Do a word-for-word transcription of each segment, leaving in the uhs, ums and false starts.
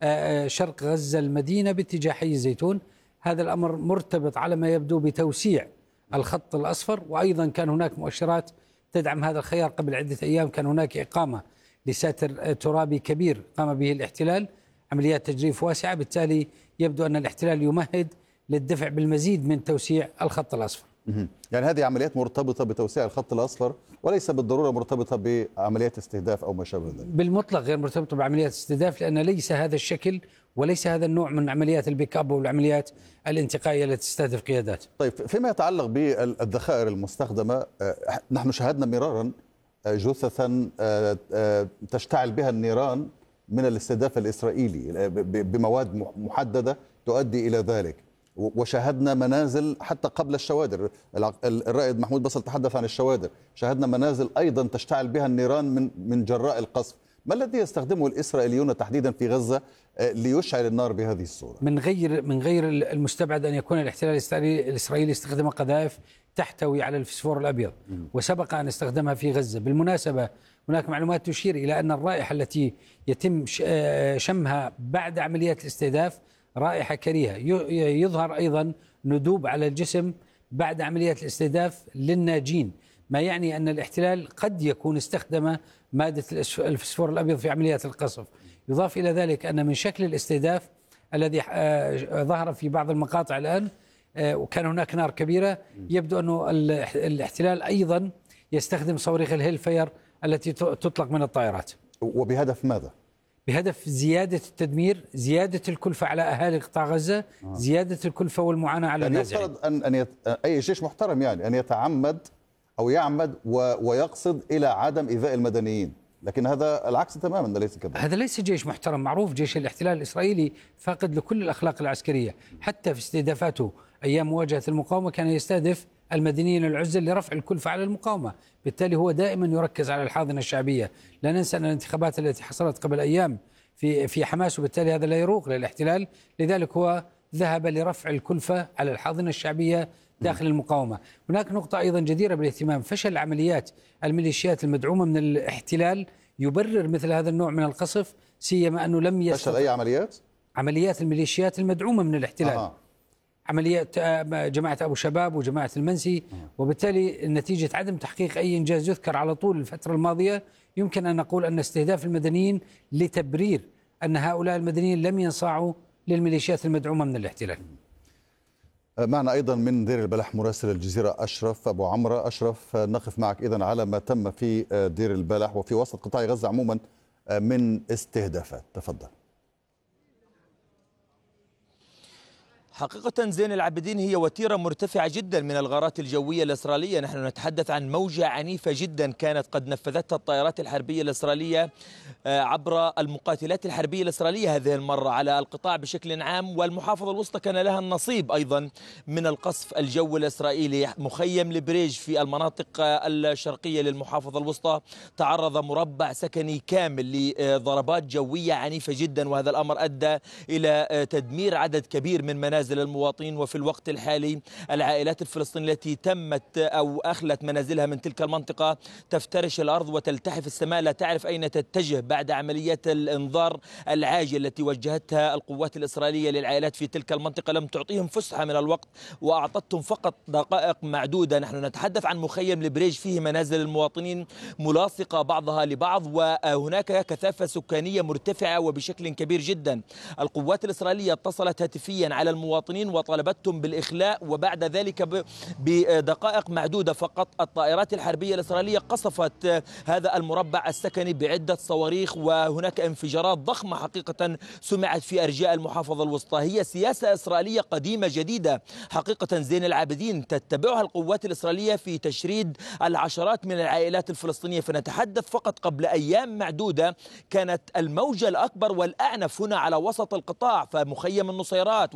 شرق غزة المدينة باتجاه حي الزيتون. هذا الأمر مرتبط على ما يبدو بتوسيع الخط الأصفر، وأيضا كان هناك مؤشرات تدعم هذا الخيار. قبل عدة أيام كان هناك إقامة لساتر ترابي كبير قام به الاحتلال، عمليات تجريف واسعة، بالتالي يبدو أن الاحتلال يمهد للدفع بالمزيد من توسيع الخط الأصفر. يعني هذه عمليات مرتبطة بتوسيع الخط الأصفر وليس بالضرورة مرتبطة بعمليات استهداف أو ما شابه ذلك. بالمطلق غير مرتبطة بعمليات استهداف، لأن ليس هذا الشكل وليس هذا النوع من عمليات البيك اب والعمليات الانتقائية التي تستهدف قيادات. طيب، فيما يتعلق بالذخائر المستخدمة، نحن شاهدنا مرارا جثثا تشتعل بها النيران من الاستهداف الإسرائيلي بمواد محددة تؤدي إلى ذلك، وشاهدنا منازل حتى قبل الشوادر. الرائد محمود بصل تحدث عن الشوادر، شاهدنا منازل أيضا تشتعل بها النيران من من جراء القصف. ما الذي يستخدمه الإسرائيليون تحديدا في غزة ليشعل النار بهذه الصورة؟ من غير من غير المستبعد أن يكون الاحتلال الإسرائيلي استخدم قذائف تحتوي على الفسفور الأبيض، وسبق أن استخدمها في غزة. بالمناسبة هناك معلومات تشير إلى أن الرائحة التي يتم شمها بعد عمليات الاستهداف رائحة كريهة. يظهر أيضا ندوب على الجسم بعد عمليات الاستهداف للناجين، ما يعني أن الاحتلال قد يكون استخدم مادة الفسفور الأبيض في عمليات القصف. يضاف إلى ذلك أن من شكل الاستهداف الذي ظهر في بعض المقاطع الآن، وكان هناك نار كبيرة، يبدو أن الاحتلال أيضا يستخدم صواريخ الهيل فاير التي تطلق من الطائرات. وبهدف ماذا؟ بهدف زيادة التدمير، زيادة الكلفة على أهالي قطاع غزة، آه. زيادة الكلفة والمعاناة على يعني النازحين. يفترض أن أن يت... أي جيش محترم يعني أن يتعمد أو يعمد و... ويقصد إلى عدم إيذاء المدنيين، لكن هذا العكس تماما، ليس كذلك. هذا ليس جيش محترم معروف. جيش الاحتلال الإسرائيلي فاقد لكل الأخلاق العسكرية، حتى في استهدافاته أيام مواجهة المقاومة كان يستهدف المدنيين العزل لرفع الكلفة على المقاومة. بالتالي هو دائما يركز على الحاضنة الشعبية. لا ننسى أن الانتخابات التي حصلت قبل أيام في في حماس، وبالتالي هذا لا يروق للاحتلال، لذلك هو ذهب لرفع الكلفة على الحاضنة الشعبية داخل المقاومة. هناك نقطة أيضا جديرة بالاهتمام: فشل عمليات الميليشيات المدعومة من الاحتلال يبرر مثل هذا النوع من القصف، سيما أنه لم يستطع. فشل أي عمليات؟ عمليات الميليشيات المدعومة من الاحتلال. آه. عمليات جماعة أبو شباب وجماعة المنسي، وبالتالي نتيجة عدم تحقيق أي إنجاز يذكر على طول الفترة الماضية، يمكن أن نقول أن استهداف المدنيين لتبرير أن هؤلاء المدنيين لم ينصاعوا للميليشيات المدعومة من الاحتلال. معنا أيضا من دير البلح مراسل الجزيرة أشرف أبو عمرو. أشرف، نقف معك إذن على ما تم في دير البلح وفي وسط قطاع غزة عموما من استهدافات. تفضل. حقيقة زين العابدين هي وتيرة مرتفعة جدا من الغارات الجوية الإسرائيلية. نحن نتحدث عن موجة عنيفة جدا كانت قد نفذتها الطائرات الحربية الإسرائيلية عبر المقاتلات الحربية الإسرائيلية هذه المرة على القطاع بشكل عام، والمحافظة الوسطى كان لها النصيب أيضا من القصف الجوي الإسرائيلي. مخيم لبريج في المناطق الشرقية للمحافظة الوسطى تعرض مربع سكني كامل لضربات جوية عنيفة جدا، وهذا الأمر أدى إلى تدمير عدد كبير من منازل المواطنين. وفي الوقت الحالي العائلات الفلسطينية التي تمت أو أخلت منازلها من تلك المنطقة تفترش الأرض وتلتحف السماء، لا تعرف أين تتجه بعد عمليات الإنذار العاجل التي وجهتها القوات الإسرائيلية للعائلات في تلك المنطقة. لم تعطيهم فسحة من الوقت وأعطتهم فقط دقائق معدودة. نحن نتحدث عن مخيم لبريج فيه منازل المواطنين ملاصقة بعضها لبعض، وهناك كثافة سكانية مرتفعة وبشكل كبير جدا. القوات الإسرائيلية اتصلت هاتفيا على المواطنين وطالبتهم بالإخلاء، وبعد ذلك بدقائق معدودة فقط الطائرات الحربية الإسرائيلية قصفت هذا المربع السكني بعدة صواريخ، وهناك انفجارات ضخمة حقيقة سمعت في أرجاء المحافظة الوسطى. هي سياسة إسرائيلية قديمة جديدة حقيقة زين العابدين تتبعها القوات الإسرائيلية في تشريد العشرات من العائلات الفلسطينية. فنتحدث فقط قبل أيام معدودة كانت الموجة الأكبر والأعنف هنا على وسط القطاع، فمخيم النصيرات ومخيم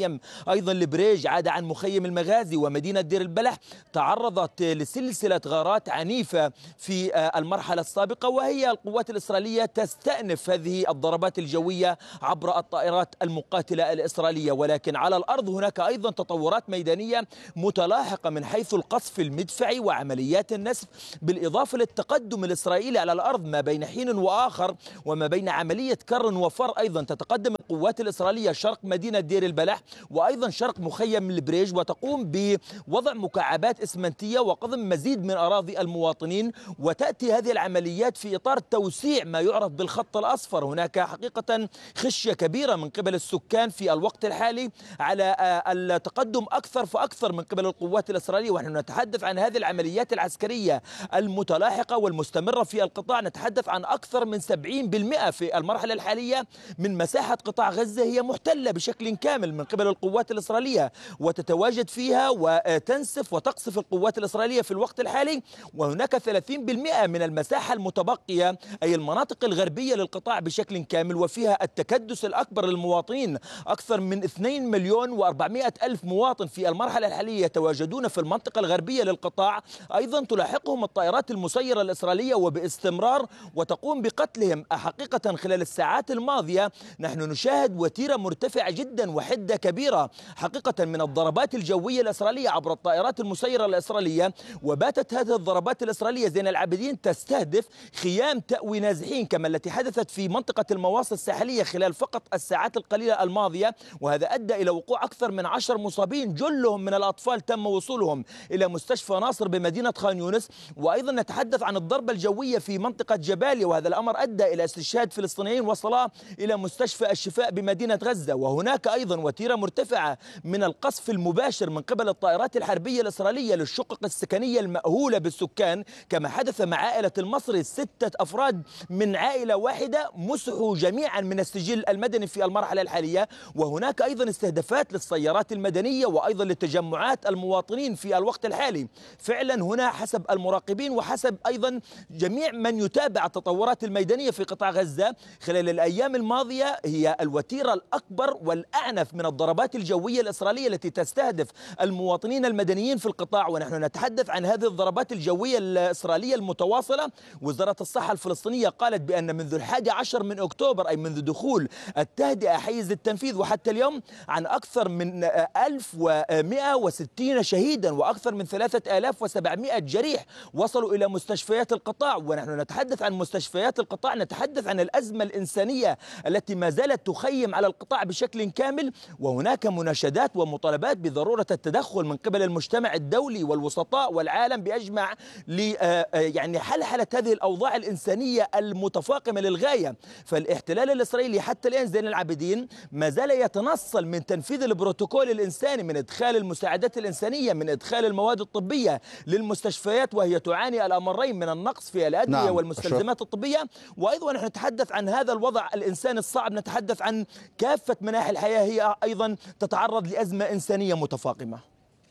مخيم أيضا البريج، عدا عن مخيم المغازي ومدينة دير البلح، تعرضت لسلسلة غارات عنيفة في المرحلة السابقة، وهي القوات الإسرائيلية تستأنف هذه الضربات الجوية عبر الطائرات المقاتلة الإسرائيلية. ولكن على الأرض هناك أيضا تطورات ميدانية متلاحقة من حيث القصف المدفعي وعمليات النسف، بالإضافة للتقدم الإسرائيلي على الأرض ما بين حين وآخر، وما بين عملية كر وفر. أيضا تتقدم القوات الإسرائيلية شرق مدينة دير البلح وأيضا شرق مخيم البريج، وتقوم بوضع مكعبات إسمنتية وقضم مزيد من أراضي المواطنين. وتأتي هذه العمليات في إطار توسيع ما يعرف بالخط الأصفر. هناك حقيقة خشية كبيرة من قبل السكان في الوقت الحالي على التقدم أكثر فأكثر من قبل القوات الإسرائيلية، ونحن نتحدث عن هذه العمليات العسكرية المتلاحقة والمستمرة في القطاع. نتحدث عن أكثر من سبعين بالمئة في المرحلة الحالية من مساحة قطاع غزة هي محتلة بشكل كامل من قبل القوات الإسرائيلية، وتتواجد فيها وتنسف وتقصف القوات الإسرائيلية في الوقت الحالي. وهناك ثلاثين بالمئة من المساحة المتبقية أي المناطق الغربية للقطاع بشكل كامل، وفيها التكدس الأكبر للمواطنين. أكثر من اثنين مليون وأربعمئة ألف مواطن في المرحلة الحالية يتواجدون في المنطقة الغربية للقطاع. أيضا تلاحقهم الطائرات المسيرة الإسرائيلية وباستمرار وتقوم بقتلهم. حقيقة خلال الساعات الماضية نحن نشاهد وتيرة مرتفعة جدا وحدة كبيرة حقيقة من الضربات الجوية الإسرائيلية عبر الطائرات المسيرة الإسرائيلية. وباتت هذه الضربات الإسرائيلية زين العابدين تستهدف خيام تأوي نازحين كما التي حدثت في منطقة المواصل الساحلية خلال فقط الساعات القليلة الماضية، وهذا أدى إلى وقوع أكثر من عشر مصابين، جلهم من الأطفال تم وصولهم إلى مستشفى ناصر بمدينة خان يونس. وأيضا نتحدث عن الضربة الجوية في منطقة جباليا، وهذا الأمر أدى إلى استشهاد فلسطينيين وصلاة إلى مستشفى الشفاء بمدينة غزة. وهناك أيضا وتيرة مرتفعة من القصف المباشر من قبل الطائرات الحربية الإسرائيلية للشقق السكنية المأهولة بالسكان كما حدث مع عائلة المصري. ستة أفراد من عائلة واحدة مسحوا جميعا من السجل المدني في المرحلة الحالية. وهناك أيضا استهدافات للسيارات المدنية وأيضا لتجمعات المواطنين في الوقت الحالي. فعلا هنا حسب المراقبين وحسب أيضا جميع من يتابع التطورات الميدانية في قطاع غزة خلال الأيام الماضية هي الوتيرة الأكبر والأعنف من الضربات الجوية الإسرائيلية التي تستهدف المواطنين المدنيين في القطاع. ونحن نتحدث عن هذه الضربات الجوية الإسرائيلية المتواصلة. وزارة الصحة الفلسطينية قالت بأن منذ الحادي عشر من أكتوبر أي منذ دخول التهدئة حيز التنفيذ وحتى اليوم عن أكثر من ألف ومئة وستين شهيدا وأكثر من ثلاثة آلاف وسبعمئة جريح وصلوا إلى مستشفيات القطاع. ونحن نتحدث عن مستشفيات القطاع نتحدث عن الأزمة الإنسانية التي ما زالت تخيم على القطاع بشكل كامل. وهناك مناشدات ومطالبات بضرورة التدخل من قبل المجتمع الدولي والوسطاء والعالم بأجمع ل يعني حلحلة هذه الأوضاع الإنسانية المتفاقمة للغاية. فالاحتلال الإسرائيلي حتى الآن زين العابدين ما زال يتنصل من تنفيذ البروتوكول الإنساني، من إدخال المساعدات الإنسانية، من إدخال المواد الطبية للمستشفيات، وهي تعاني الأمرين من النقص في الأدوية نعم. والمستلزمات الطبية. وأيضا نحن نتحدث عن هذا الوضع الإنساني الصعب، نتحدث عن كافة مناحي الحياة هي أيضا تتعرض لأزمة إنسانية متفاقمة.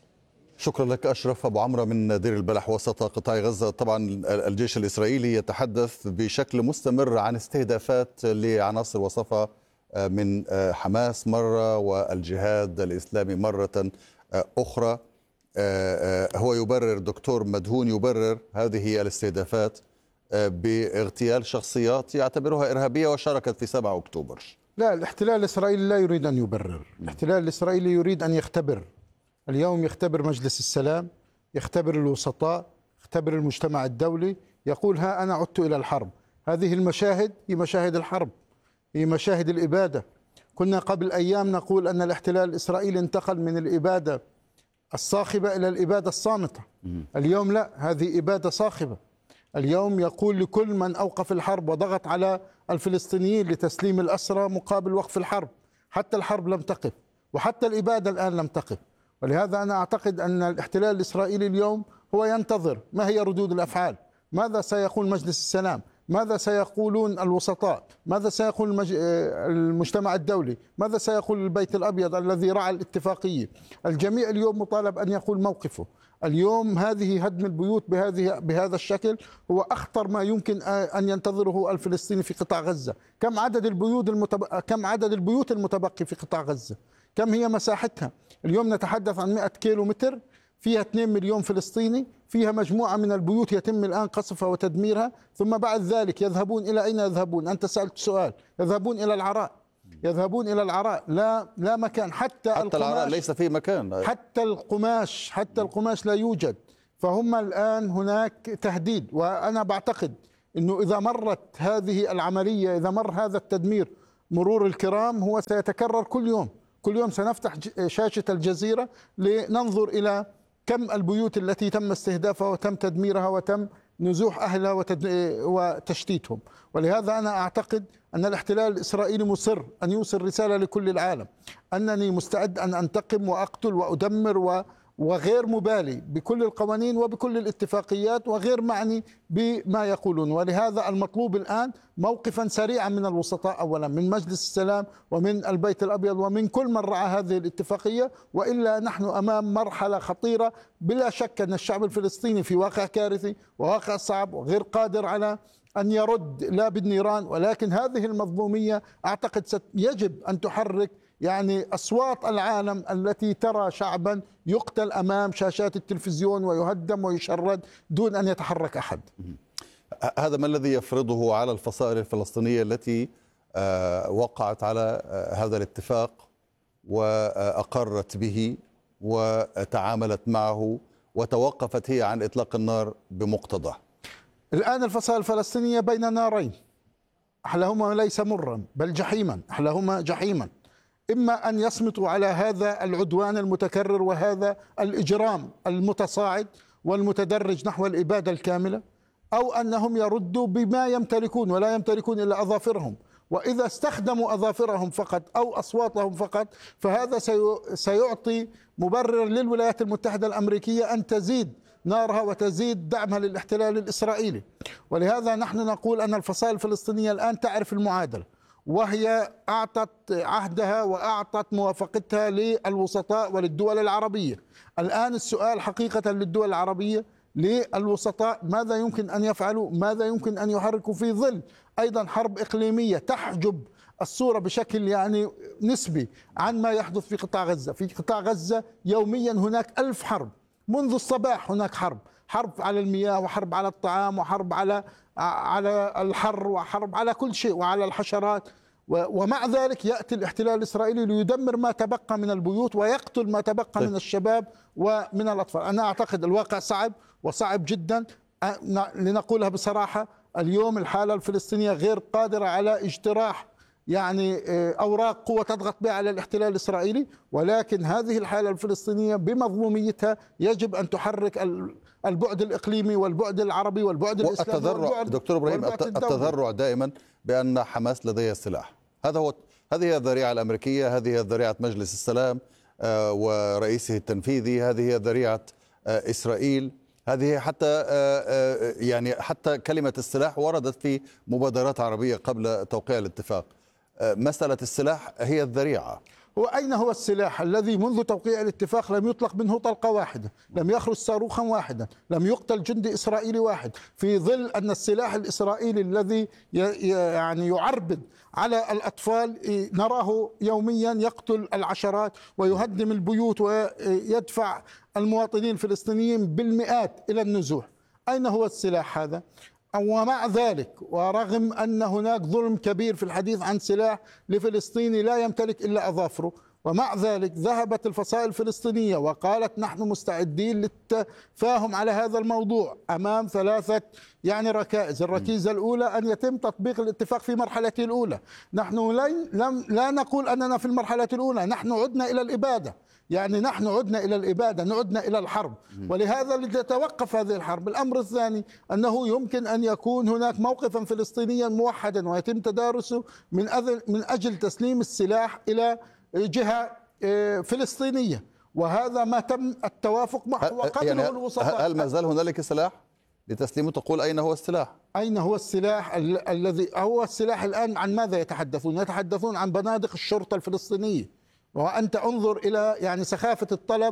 شكرا لك أشرف أبو عمرو من دير البلح وسط قطاع غزة. طبعا الجيش الإسرائيلي يتحدث بشكل مستمر عن استهدافات لعناصر وصفها من حماس مرة والجهاد الإسلامي مرة أخرى. هو يبرر، دكتور مدهون يبرر هذه الاستهدافات باغتيال شخصيات يعتبرها إرهابية وشاركت في سبعة أكتوبر. لا، الاحتلال الإسرائيلي لا يريد أن يبرر. الاحتلال الإسرائيلي يريد أن يختبر. اليوم يختبر مجلس السلام، يختبر الوسطاء، يختبر المجتمع الدولي، يقول ها أنا عدت إلى الحرب. هذه المشاهد هي مشاهد الحرب، هي مشاهد الإبادة. كنا قبل أيام نقول أن الاحتلال الإسرائيلي انتقل من الإبادة الصاخبة إلى الإبادة الصامتة. اليوم لا، هذه إبادة صاخبة. اليوم يقول لكل من أوقف الحرب وضغط على الفلسطينيين لتسليم الأسرى مقابل وقف الحرب. حتى الحرب لم تقف وحتى الإبادة الآن لم تقف. ولهذا أنا أعتقد أن الاحتلال الإسرائيلي اليوم هو ينتظر ما هي ردود الأفعال، ماذا سيقول مجلس السلام، ماذا سيقولون الوسطاء؟ ماذا سيقول المج... المجتمع الدولي؟ ماذا سيقول البيت الأبيض الذي رعى الاتفاقية؟ الجميع اليوم مطالب أن يقول موقفه. اليوم هذه هدم البيوت بهذه بهذا الشكل هو أخطر ما يمكن أن ينتظره الفلسطيني في قطاع غزة. كم عدد البيوت المتب... كم عدد البيوت المتبقي في قطاع غزة؟ كم هي مساحتها؟ اليوم نتحدث عن مئة كيلو متر، فيها اثنين مليون فلسطيني، فيها مجموعة من البيوت يتم الآن قصفها وتدميرها، ثم بعد ذلك يذهبون إلى أين يذهبون؟ أنت سألت سؤال، يذهبون إلى العراء، يذهبون إلى العراء، لا لا مكان، حتى, حتى العراء ليس فيه مكان، حتى القماش حتى القماش لا يوجد. فهم الآن هناك تهديد، وأنا بعتقد أنه إذا مرت هذه العملية، إذا مر هذا التدمير مرور الكرام، هو سيتكرر كل يوم. كل يوم سنفتح شاشة الجزيرة لننظر إلى كم البيوت التي تم استهدافها وتم تدميرها وتم نزوح أهلها وتشتيتهم. ولهذا أنا أعتقد أن الاحتلال الإسرائيلي مصر أن يوصل رسالة لكل العالم أنني مستعد أن أنتقم وأقتل وأدمر و وغير مبالي بكل القوانين وبكل الاتفاقيات وغير معني بما يقولون. ولهذا المطلوب الآن موقفا سريعا من الوسطاء، أولا من مجلس السلام ومن البيت الأبيض ومن كل من رعى هذه الاتفاقية، وإلا نحن أمام مرحلة خطيرة. بلا شك أن الشعب الفلسطيني في واقع كارثي وواقع صعب وغير قادر على أن يرد لا بالنيران، ولكن هذه المظلومية أعتقد يجب أن تحرك يعني أصوات العالم التي ترى شعبا يقتل أمام شاشات التلفزيون ويهدم ويشرد دون أن يتحرك أحد. هذا ما الذي يفرضه على الفصائل الفلسطينية التي وقعت على هذا الاتفاق وأقرت به وتعاملت معه وتوقفت هي عن إطلاق النار بمقتضاه؟ الآن الفصائل الفلسطينية بين نارين، أحلاهما ليس مرا بل جحيما، أحلاهما جحيما. إما أن يصمتوا على هذا العدوان المتكرر وهذا الإجرام المتصاعد والمتدرج نحو الإبادة الكاملة، أو أنهم يردوا بما يمتلكون، ولا يمتلكون إلا أظافرهم. وإذا استخدموا أظافرهم فقط أو أصواتهم فقط فهذا سيعطي مبرر للولايات المتحدة الأمريكية أن تزيد نارها وتزيد دعمها للاحتلال الإسرائيلي. ولهذا نحن نقول أن الفصائل الفلسطينية الآن تعرف المعادلة، وهي أعطت عهدها وأعطت موافقتها للوسطاء وللدول العربية. الآن السؤال حقيقة للدول العربية، للوسطاء، ماذا يمكن أن يفعلوا؟ ماذا يمكن أن يحركوا في ظل أيضا حرب إقليمية تحجب الصورة بشكل يعني نسبي عن ما يحدث في قطاع غزة؟ في قطاع غزة يوميا هناك ألف حرب، منذ الصباح هناك حرب، حرب على المياه وحرب على الطعام وحرب على على الحر وحرب على كل شيء وعلى الحشرات. ومع ذلك يأتي الاحتلال الإسرائيلي ليدمر ما تبقى من البيوت ويقتل ما تبقى من الشباب ومن الأطفال. أنا أعتقد الواقع صعب وصعب جدا، لنقولها بصراحة. اليوم الحالة الفلسطينية غير قادرة على اجتراح يعني أوراق قوة تضغط بها على الاحتلال الإسرائيلي، ولكن هذه الحالة الفلسطينية بمظلوميتها يجب أن تحرك البعد الإقليمي والبعد العربي والبعد الإسلامي والتذرع. دكتور إبراهيم، التذرع دائما بأن حماس لديها السلاح، هذا هو هذه هي الذريعة الأمريكية، هذه هي ذريعة مجلس السلام ورئيسه التنفيذي، هذه هي ذريعة إسرائيل، هذه حتى يعني حتى كلمة السلاح وردت في مبادرات عربية قبل توقيع الاتفاق. مسألة السلاح هي الذريعة. وأين هو السلاح الذي منذ توقيع الاتفاق لم يطلق منه طلقة واحدة، لم يخرج صاروخا واحدا، لم يقتل جندي إسرائيلي واحد، في ظل أن السلاح الإسرائيلي الذي يعني يعربد على الأطفال نراه يوميا يقتل العشرات ويهدم البيوت ويدفع المواطنين الفلسطينيين بالمئات إلى النزوح. أين هو السلاح هذا؟ ومع ذلك ورغم أن هناك ظلم كبير في الحديث عن سلاح لفلسطيني لا يمتلك إلا أظافره، ومع ذلك ذهبت الفصائل الفلسطينية وقالت نحن مستعدين للتفاهم على هذا الموضوع أمام ثلاثة يعني ركائز. الركيزة الأولى أن يتم تطبيق الاتفاق في مرحلته الأولى. نحن لم لا نقول أننا في المرحلة الأولى، نحن عدنا إلى الإبادة، يعني نحن عدنا إلى الإبادة، عدنا إلى الحرب، ولهذا لتتوقف هذه الحرب. الأمر الثاني أنه يمكن أن يكون هناك موقفا فلسطينيا موحدا ويتم تدارسه من من أجل تسليم السلاح إلى جهة فلسطينية، وهذا ما تم التوافق معه وقبله يعني الوسطاء. هل ما زال هنالك سلاح؟ لتسليمه تقول أين هو السلاح؟ أين هو السلاح ال- الذي هو السلاح الآن؟ عن ماذا يتحدثون؟ يتحدثون عن بنادق الشرطة الفلسطينية، وأنت انظر إلى يعني سخافة الطلب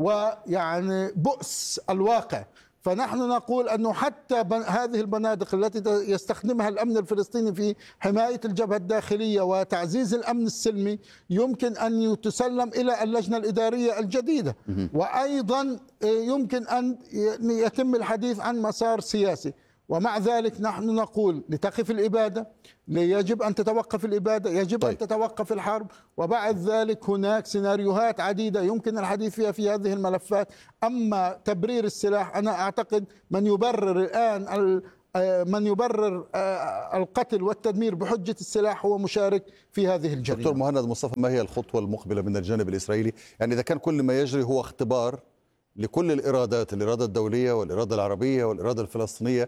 ويعني بؤس الواقع. فنحن نقول أنه حتى هذه البنادق التي يستخدمها الأمن الفلسطيني في حماية الجبهة الداخلية وتعزيز الأمن السلمي يمكن أن تسلم إلى اللجنة الإدارية الجديدة، وأيضا يمكن أن يتم الحديث عن مسار سياسي. ومع ذلك نحن نقول لتقف الإبادة، يجب أن تتوقف الإبادة، يجب طيب. أن تتوقف الحرب. وبعد ذلك هناك سيناريوهات عديدة يمكن الحديث فيها في هذه الملفات. أما تبرير السلاح، أنا أعتقد من يبرر الآن من يبرر القتل والتدمير بحجة السلاح هو مشارك في هذه الجريمة. دكتور مهند مصطفى، ما هي الخطوة المقبلة من الجانب الإسرائيلي؟ يعني إذا كان كل ما يجري هو اختبار لكل الإرادات، الإرادة الدولية والإرادة العربية والإرادة الفلسطينية،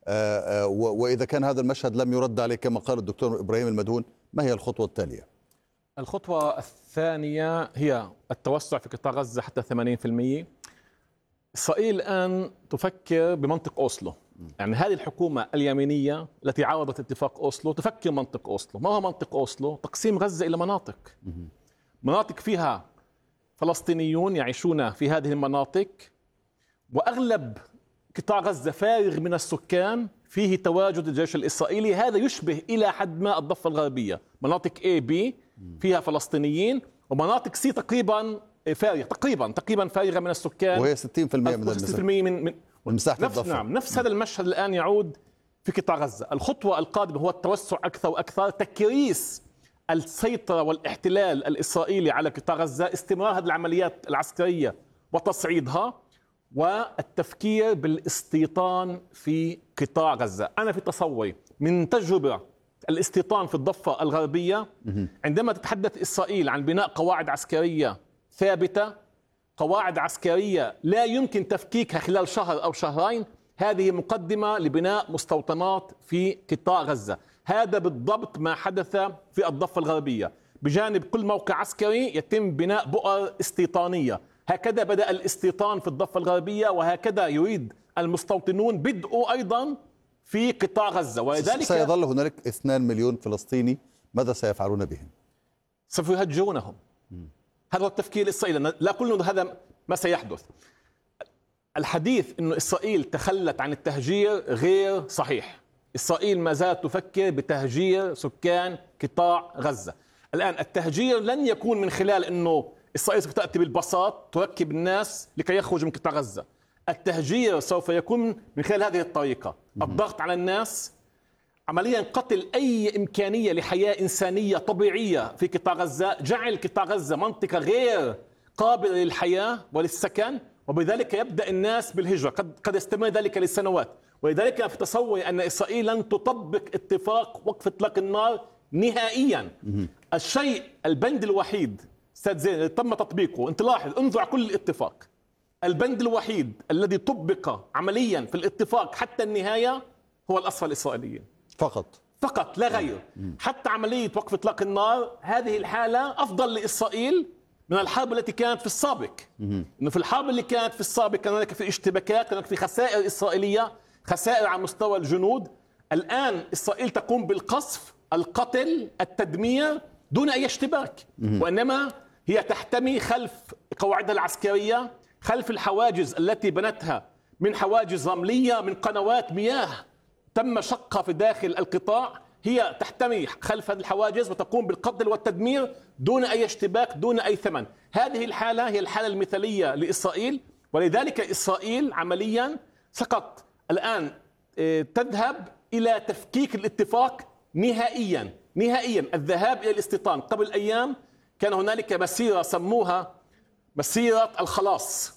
وإذا كان هذا المشهد لم يرد عليه كما قال الدكتور إبراهيم المدهون، ما هي الخطوة التالية؟ الخطوة الثانية هي التوسع في قطاع غزة حتى ثمانين بالمئة. إسرائيل الآن تفكر بمنطق أوسلو، يعني هذه الحكومة اليمينية التي عارضت اتفاق أوسلو تفكر منطق أوسلو. ما هو منطق أوسلو؟ تقسيم غزة إلى مناطق، مناطق فيها فلسطينيون يعيشون في هذه المناطق، وأغلب قطاع غزة فارغ من السكان، فيه تواجد الجيش الإسرائيلي. هذا يشبه إلى حد ما الضفة الغربية، مناطق A B فيها فلسطينيين، ومناطق C تقريبا فارغة تقريبا تقريبا فارغة من السكان، وهي ستين بالمئة من ستين بالمئة من, من مساحة نفس الضفة. نعم نفس هذا المشهد الآن يعود في قطاع غزة. الخطوة القادمة هو التوسع أكثر وأكثر، تكريس السيطرة والاحتلال الإسرائيلي على قطاع غزة، استمرار هذه العمليات العسكرية وتصعيدها، والتفكير بالاستيطان في قطاع غزة. أنا في تصوري من تجربة الاستيطان في الضفة الغربية، عندما تتحدث إسرائيل عن بناء قواعد عسكرية ثابتة، قواعد عسكرية لا يمكن تفكيكها خلال شهر أو شهرين، هذه مقدمة لبناء مستوطنات في قطاع غزة. هذا بالضبط ما حدث في الضفة الغربية، بجانب كل موقع عسكري يتم بناء بؤر استيطانية. هكذا بدأ الاستيطان في الضفة الغربية، وهكذا يريد المستوطنون بدء أيضا في قطاع غزة. ولذلك سيظل هنالك اثنين مليون فلسطيني، ماذا سيفعلون بهم؟ سوف يهجرونهم. هذا هو التفكير الإسرائيلي. لا أقول هذا ما سيحدث. الحديث أن إسرائيل تخلت عن التهجير غير صحيح. إسرائيل ما زالت تفكر بتهجير سكان قطاع غزة. الآن التهجير لن يكون من خلال أنه إسرائيل سوف تأتي بالباصات تركب الناس لكي يخرجوا من قطاع غزة. التهجير سوف يكون من خلال هذه الطريقة، الضغط على الناس، عمليا قتل أي إمكانية لحياة إنسانية طبيعية في قطاع غزة، جعل قطاع غزة منطقة غير قابلة للحياة وللسكن، وبذلك يبدأ الناس بالهجرة. قد قد يستمر ذلك لسنوات. ولذلك في تصوري أن إسرائيل لن تطبق اتفاق وقف إطلاق النار نهائيا. الشيء البند الوحيد استاذ زين تم تطبيقه، انت لاحظ انظر كل الاتفاق، البند الوحيد الذي طبق عمليا في الاتفاق حتى النهاية هو الأسرى الإسرائيليين فقط فقط لا غير. حتى عملية وقف إطلاق النار هذه الحالة أفضل لإسرائيل من الحرب التي كانت في السابق. إنه في الحرب اللي كانت في السابق كان هناك في اشتباكات، كان هناك في خسائر إسرائيلية، خسائر على مستوى الجنود. الآن إسرائيل تقوم بالقصف، القتل، التدمير دون أي اشتباك، وإنما هي تحتمي خلف قواعدها العسكرية، خلف الحواجز التي بنتها من حواجز رملية، من قنوات مياه تم شقها في داخل القطاع. هي تحتمي خلف هذه الحواجز وتقوم بالقتل والتدمير دون أي اشتباك، دون أي ثمن. هذه الحالة هي الحالة المثالية لإسرائيل. ولذلك إسرائيل عمليا فقط الآن تذهب إلى تفكيك الاتفاق نهائيا نهائيا. الذهاب إلى الاستيطان. قبل أيام كان هنالك مسيرة سموها مسيرة الخلاص،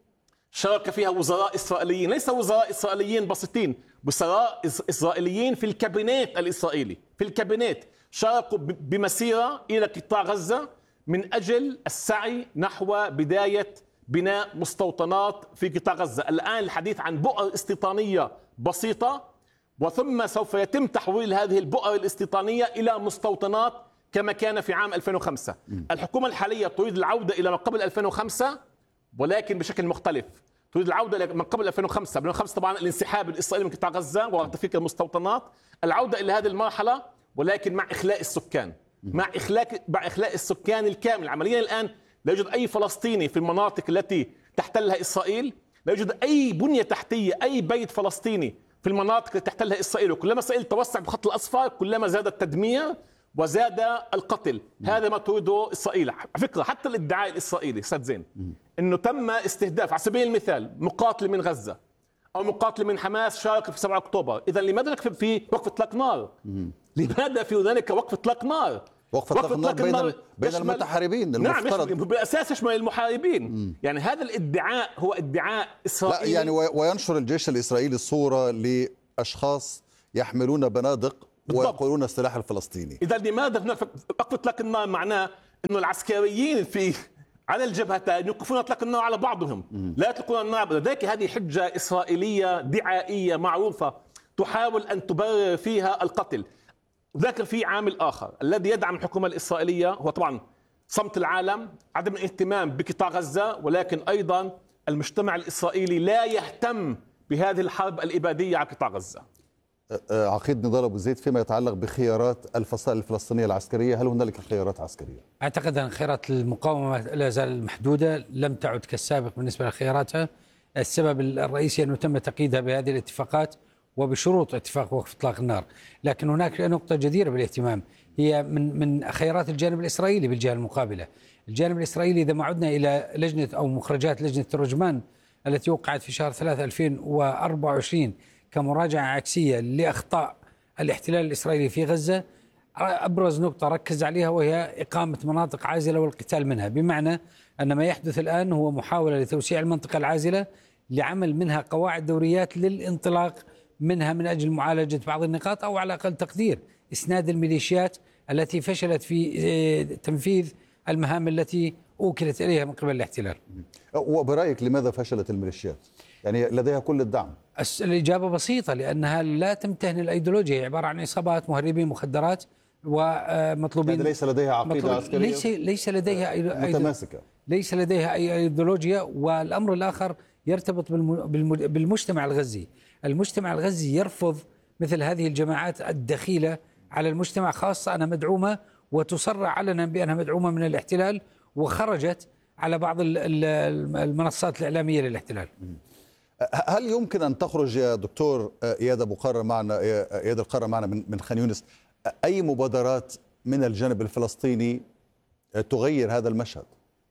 شارك فيها وزراء إسرائيليين، ليس وزراء إسرائيليين بسيطين، وزراء إسرائيليين في الكابينيت الإسرائيلي، في الكابينيت شاركوا بمسيرة إلى قطاع غزة من أجل السعي نحو بداية بناء مستوطنات في قطاع غزة. الآن الحديث عن بؤر استيطانية بسيطة، وثم سوف يتم تحويل هذه البؤر الاستيطانية إلى مستوطنات كما كان في عام ألفين وخمسة. الحكومة الحالية تريد العودة إلى ما قبل ألفين وخمسة ولكن بشكل مختلف، تريد العودة من قبل ألفين وخمسة. ألفين وخمسة طبعا الانسحاب الإسرائيلي من قطاع غزة وتفكيك المستوطنات، العودة إلى هذه المرحلة ولكن مع إخلاء السكان، مع إخلاء مع إخلاء السكان الكامل. عمليا الآن لا يوجد أي فلسطيني في المناطق التي تحتلها إسرائيل، لا يوجد أي بنية تحتية، أي بيت فلسطيني في المناطق التي تحتلها إسرائيل. وكلما إسرائيل توسع بخط الأصفر كلما زاد التدمير وزاد القتل. هذا ما تريده إسرائيل. على فكرة حتى الادعاء الإسرائيلي استاذ زين إنه تم استهداف على سبيل المثال مقاتل من غزة أو مقاتل من حماس شارك في سبعة أكتوبر، إذا لماذا في وقف إطلاق نار؟ لماذا في ذلك وقف إطلاق نار؟ وقف إطلاق النار بين بين المتحاربين المفترض. نعم بالأساس يشمل المحاربين. مم. يعني هذا الادعاء هو ادعاء إسرائيلي. لا يعني وينشر الجيش الإسرائيلي صورة لأشخاص يحملون بنادق ويقولون السلاح الفلسطيني. إذا لماذا وقف إطلاق النار؟ معناه إنه العسكريين في على الجبهتين يوقفون إطلاق النار على بعضهم. مم. لا يطلقون النار. لذلك هذه حجة إسرائيلية دعائية معروفة تحاول أن تبرر فيها القتل. ذاك في عامل آخر الذي يدعم الحكومة الإسرائيلية هو طبعا صمت العالم، عدم الاهتمام بقطاع غزة، ولكن أيضا المجتمع الإسرائيلي لا يهتم بهذه الحرب الإبادية على قطاع غزة. عقيد نضال أبو زيد، فيما يتعلق بخيارات الفصائل الفلسطينية العسكرية، هل هنالك خيارات عسكرية؟ أعتقد أن خيارات المقاومة لا زال محدودة، لم تعد كالسابق بالنسبة لخياراتها. السبب الرئيسي أنه تم تقييدها بهذه الاتفاقات وبشروط اتفاق وقف اطلاق النار. لكن هناك نقطة جديرة بالاهتمام هي من من خيارات الجانب الإسرائيلي بالجهة المقابلة. الجانب الإسرائيلي إذا ما عدنا إلى لجنة أو مخرجات لجنة الترجمان التي وقعت في شهر ثلاثة ألفين وأربعة وعشرين كمراجعة عكسية لأخطاء الاحتلال الإسرائيلي في غزة، أبرز نقطة ركز عليها وهي إقامة مناطق عازلة والقتال منها، بمعنى أن ما يحدث الآن هو محاولة لتوسيع المنطقة العازلة لعمل منها قواعد دوريات للانطلاق منها من أجل معالجة بعض النقاط أو على أقل تقدير إسناد الميليشيات التي فشلت في تنفيذ المهام التي أوكلت إليها من قبل الاحتلال. وبرأيك لماذا فشلت الميليشيات؟ يعني لديها كل الدعم. الإجابة بسيطة، لأنها لا تمتهن الأيديولوجيا، هي عبارة عن عصابات مهربين مخدرات ومطلوبين. ليس ليس لديها عقيدة عسكرية. ليس ليس لديها متماسكة. ليس لديها أي أيديولوجيا. والأمر الآخر يرتبط بالمجتمع الغزي. المجتمع الغزي يرفض مثل هذه الجماعات الدخيلة على المجتمع، خاصة أنها مدعومة وتصرح علنا بأنها مدعومة من الاحتلال وخرجت على بعض المنصات الإعلامية للاحتلال. هل يمكن أن تخرج يا دكتور إياد أبو قرة معنا إياد القرة معنا من خان يونس أي مبادرات من الجانب الفلسطيني تغير هذا المشهد؟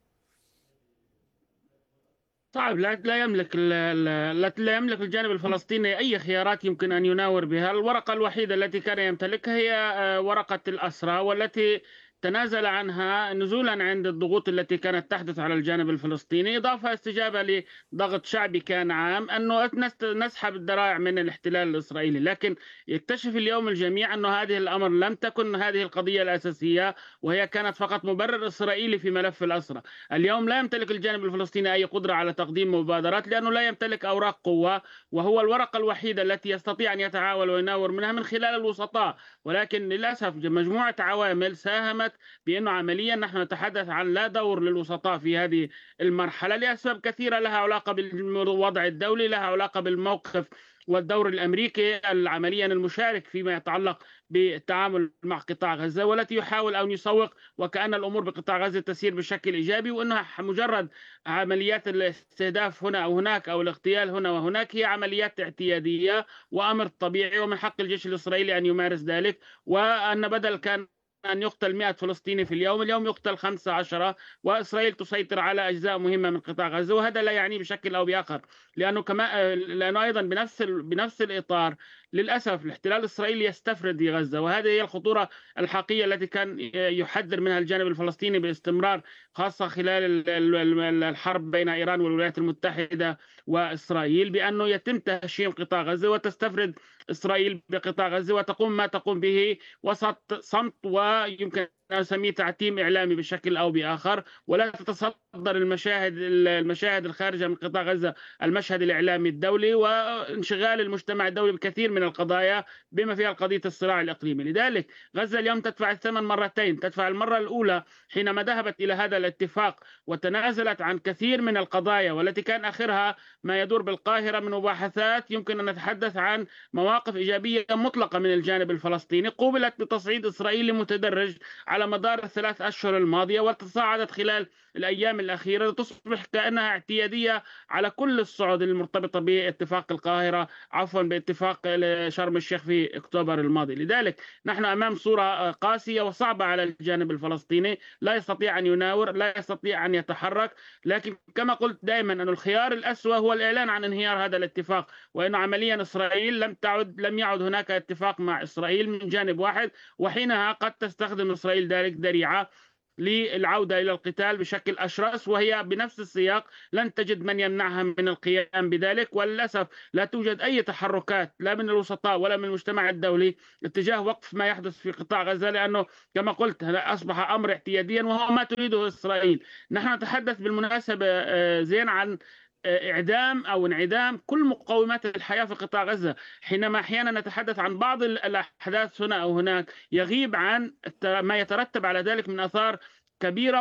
صعب. لا لا يملك لا يملك الجانب الفلسطيني أي خيارات يمكن أن يناور بها. الورقة الوحيدة التي كان يمتلكها هي ورقة الأسرى، والتي تنازل عنها نزولا عند الضغوط التي كانت تحدث على الجانب الفلسطيني، إضافة استجابة لضغط شعبي كان عام أنه نسحب الذرائع من الاحتلال الإسرائيلي. لكن يكتشف اليوم الجميع أن هذه الأمر لم تكن هذه القضية الأساسية، وهي كانت فقط مبرر إسرائيلي في ملف الأسرى. اليوم لا يمتلك الجانب الفلسطيني أي قدرة على تقديم مبادرات لأنه لا يمتلك أوراق قوة، وهو الورقة الوحيدة التي يستطيع أن يتعاون ويناور منها من خلال الوسطاء. ولكن للأسف مجموعة عوامل ساهمت بأنه عمليا نحن نتحدث عن لا دور للوسطاء في هذه المرحلة لأسباب كثيرة لها علاقة بالوضع الدولي، لها علاقة بالموقف والدور الأمريكي عمليا المشارك فيما يتعلق بالتعامل مع قطاع غزة، والتي يحاول أن يسوق وكأن الأمور بقطاع غزة تسير بشكل إيجابي، وأنها مجرد عمليات الاستهداف هنا أو هناك أو الاغتيال هنا وهناك هي عمليات اعتيادية وأمر طبيعي ومن حق الجيش الإسرائيلي أن يمارس ذلك، وأن بدل كان أن يقتل مئة فلسطيني في اليوم اليوم يقتل خمسة عشر، وإسرائيل تسيطر على أجزاء مهمة من قطاع غزة. وهذا لا يعني بشكل أو بآخر لأنه كما لأنه أيضا بنفس بنفس الإطار للأسف الاحتلال الإسرائيلي يستفرد في غزة، وهذه هي الخطورة الحقيقية التي كان يحذر منها الجانب الفلسطيني باستمرار، خاصة خلال الحرب بين إيران والولايات المتحدة وإسرائيل، بأنه يتم تهشيم قطاع غزة وتستفرد إسرائيل بقطاع غزة وتقوم ما تقوم به وسط صمت ويمكن أسميه تعتيم إعلامي بشكل أو بآخر، ولا تتصدر المشاهد المشاهد الخارجة من قطاع غزة المشهد الإعلامي الدولي، وانشغال المجتمع الدولي بكثير من القضايا بما فيها قضية الصراع الإقليمي. لذلك غزة اليوم تدفع الثمن مرتين. تدفع المرة الأولى حينما ذهبت إلى هذا الاتفاق وتنازلت عن كثير من القضايا، والتي كان آخرها ما يدور بالقاهرة من مباحثات يمكن أن نتحدث عن مواقف إيجابية مطلقة من الجانب الفلسطيني، قوبلت بتصعيد إسرائيلي متدرج على مدار الثلاث أشهر الماضية، وتصاعدت خلال الأيام الأخيرة تصبح كأنها اعتيادية على كل الصعد المرتبطة باتفاق القاهرة عفوا باتفاق شرم الشيخ في أكتوبر الماضي. لذلك نحن أمام صورة قاسية وصعبة على الجانب الفلسطيني، لا يستطيع أن يناور، لا يستطيع أن يتحرك. لكن كما قلت دائما أن الخيار الأسوأ هو الإعلان عن انهيار هذا الاتفاق، وأن عمليا إسرائيل لم تعد لم يعد هناك اتفاق مع إسرائيل من جانب واحد، وحينها قد تستخدم إسرائيل ذلك ذريعة للعودة إلى القتال بشكل أشرس، وهي بنفس السياق لن تجد من يمنعها من القيام بذلك. وللأسف لا توجد أي تحركات لا من الوسطاء ولا من المجتمع الدولي اتجاه وقف ما يحدث في قطاع غزة، لأنه كما قلت أصبح أمر اعتياديا وهو ما تريده إسرائيل. نحن نتحدث بالمناسبة زين عن إعدام أو انعدام كل مقومات الحياة في قطاع غزة، حينما أحيانا نتحدث عن بعض الأحداث هنا أو هناك يغيب عن ما يترتب على ذلك من آثار كبيرة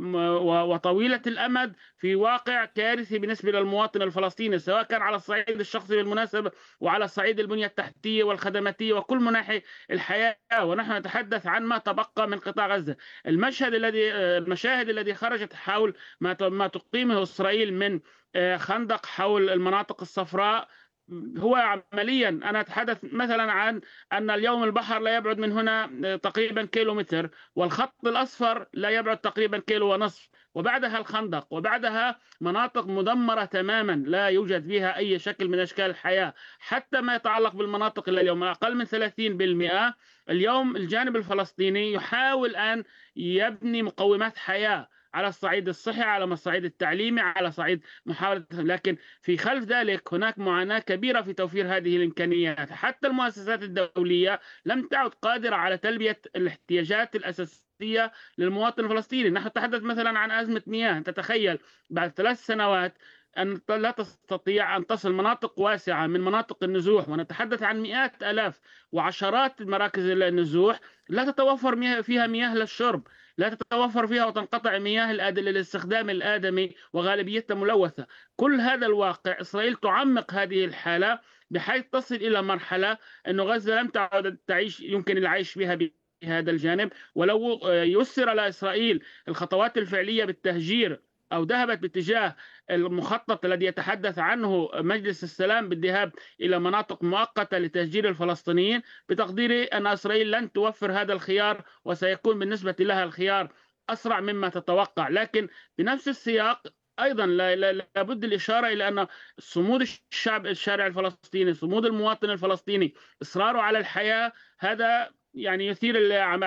وطويلة الأمد في واقع كارثي بالنسبة للمواطن الفلسطيني، سواء كان على الصعيد الشخصي بالمناسبة وعلى الصعيد البنية التحتية والخدماتية وكل مناحي الحياة. ونحن نتحدث عن ما تبقى من قطاع غزة. المشهد الذي المشاهد الذي خرجت حول ما ما تقيمه إسرائيل من خندق حول المناطق الصفراء هو عمليا، أنا أتحدث مثلا عن أن اليوم البحر لا يبعد من هنا تقريبا كيلو متر، والخط الأصفر لا يبعد تقريبا كيلو ونصف، وبعدها الخندق، وبعدها مناطق مدمرة تماما لا يوجد فيها أي شكل من أشكال الحياة. حتى ما يتعلق بالمناطق اللي اليوم أقل من ثلاثين بالمئة، اليوم الجانب الفلسطيني يحاول أن يبني مقومات حياة على الصعيد الصحي، على الصعيد التعليمي، على صعيد محاولة، لكن في خلف ذلك هناك معاناة كبيرة في توفير هذه الإمكانيات. حتى المؤسسات الدولية لم تعد قادرة على تلبية الاحتياجات الأساسية للمواطن الفلسطيني. نحن نتحدث مثلا عن أزمة مياه، تتخيل بعد ثلاث سنوات أن لا تستطيع أن تصل مناطق واسعة من مناطق النزوح، ونتحدث عن مئات آلاف وعشرات مراكز النزوح لا تتوفر فيها مياه للشرب، لا تتوفر فيها وتنقطع مياه للاستخدام الآدمي وغالبيتها ملوثة. كل هذا الواقع إسرائيل تعمق هذه الحالة بحيث تصل إلى مرحلة أن غزة لم تعد تعيش يمكن العيش بها بهذا الجانب. ولو يسر لإسرائيل الخطوات الفعلية بالتهجير أو ذهبت باتجاه المخطط الذي يتحدث عنه مجلس السلام بالذهاب إلى مناطق مؤقتة لتهجير الفلسطينيين، بتقديري أن إسرائيل لن توفر هذا الخيار، وسيكون بالنسبة لها الخيار أسرع مما تتوقع. لكن بنفس السياق أيضا لابد الإشارة إلى أن صمود الشعب الشارع الفلسطيني، صمود المواطن الفلسطيني، إصراره على الحياة، هذا يعني يثير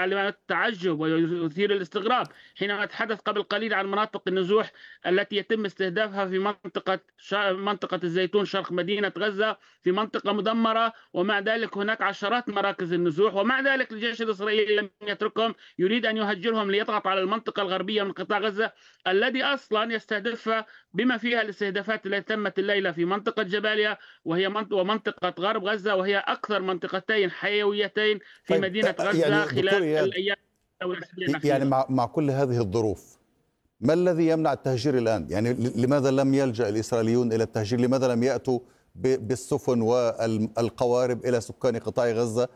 التعجب ويثير الاستغراب حينما نتحدث قبل قليل عن مناطق النزوح التي يتم استهدافها في منطقة منطقة الزيتون شرق مدينة غزة، في منطقة مدمرة، ومع ذلك هناك عشرات مراكز النزوح، ومع ذلك الجيش الإسرائيلي لم يتركهم، يريد أن يهجرهم ليضغط على المنطقة الغربية من قطاع غزة الذي أصلا يستهدفها، بما فيها الاستهدافات التي تمت الليلة في منطقة جباليا وهي ومنطقة غرب غزة، وهي أكثر منطقتين حيويتين في طيب مدينة غزة يعني خلال الأيام أو الأسابيع يعني مع, مع كل هذه الظروف ما الذي يمنع التهجير الآن؟ يعني لماذا لم يلجأ الإسرائيليون إلى التهجير؟ لماذا لم يأتوا بالسفن والقوارب إلى سكان قطاع غزة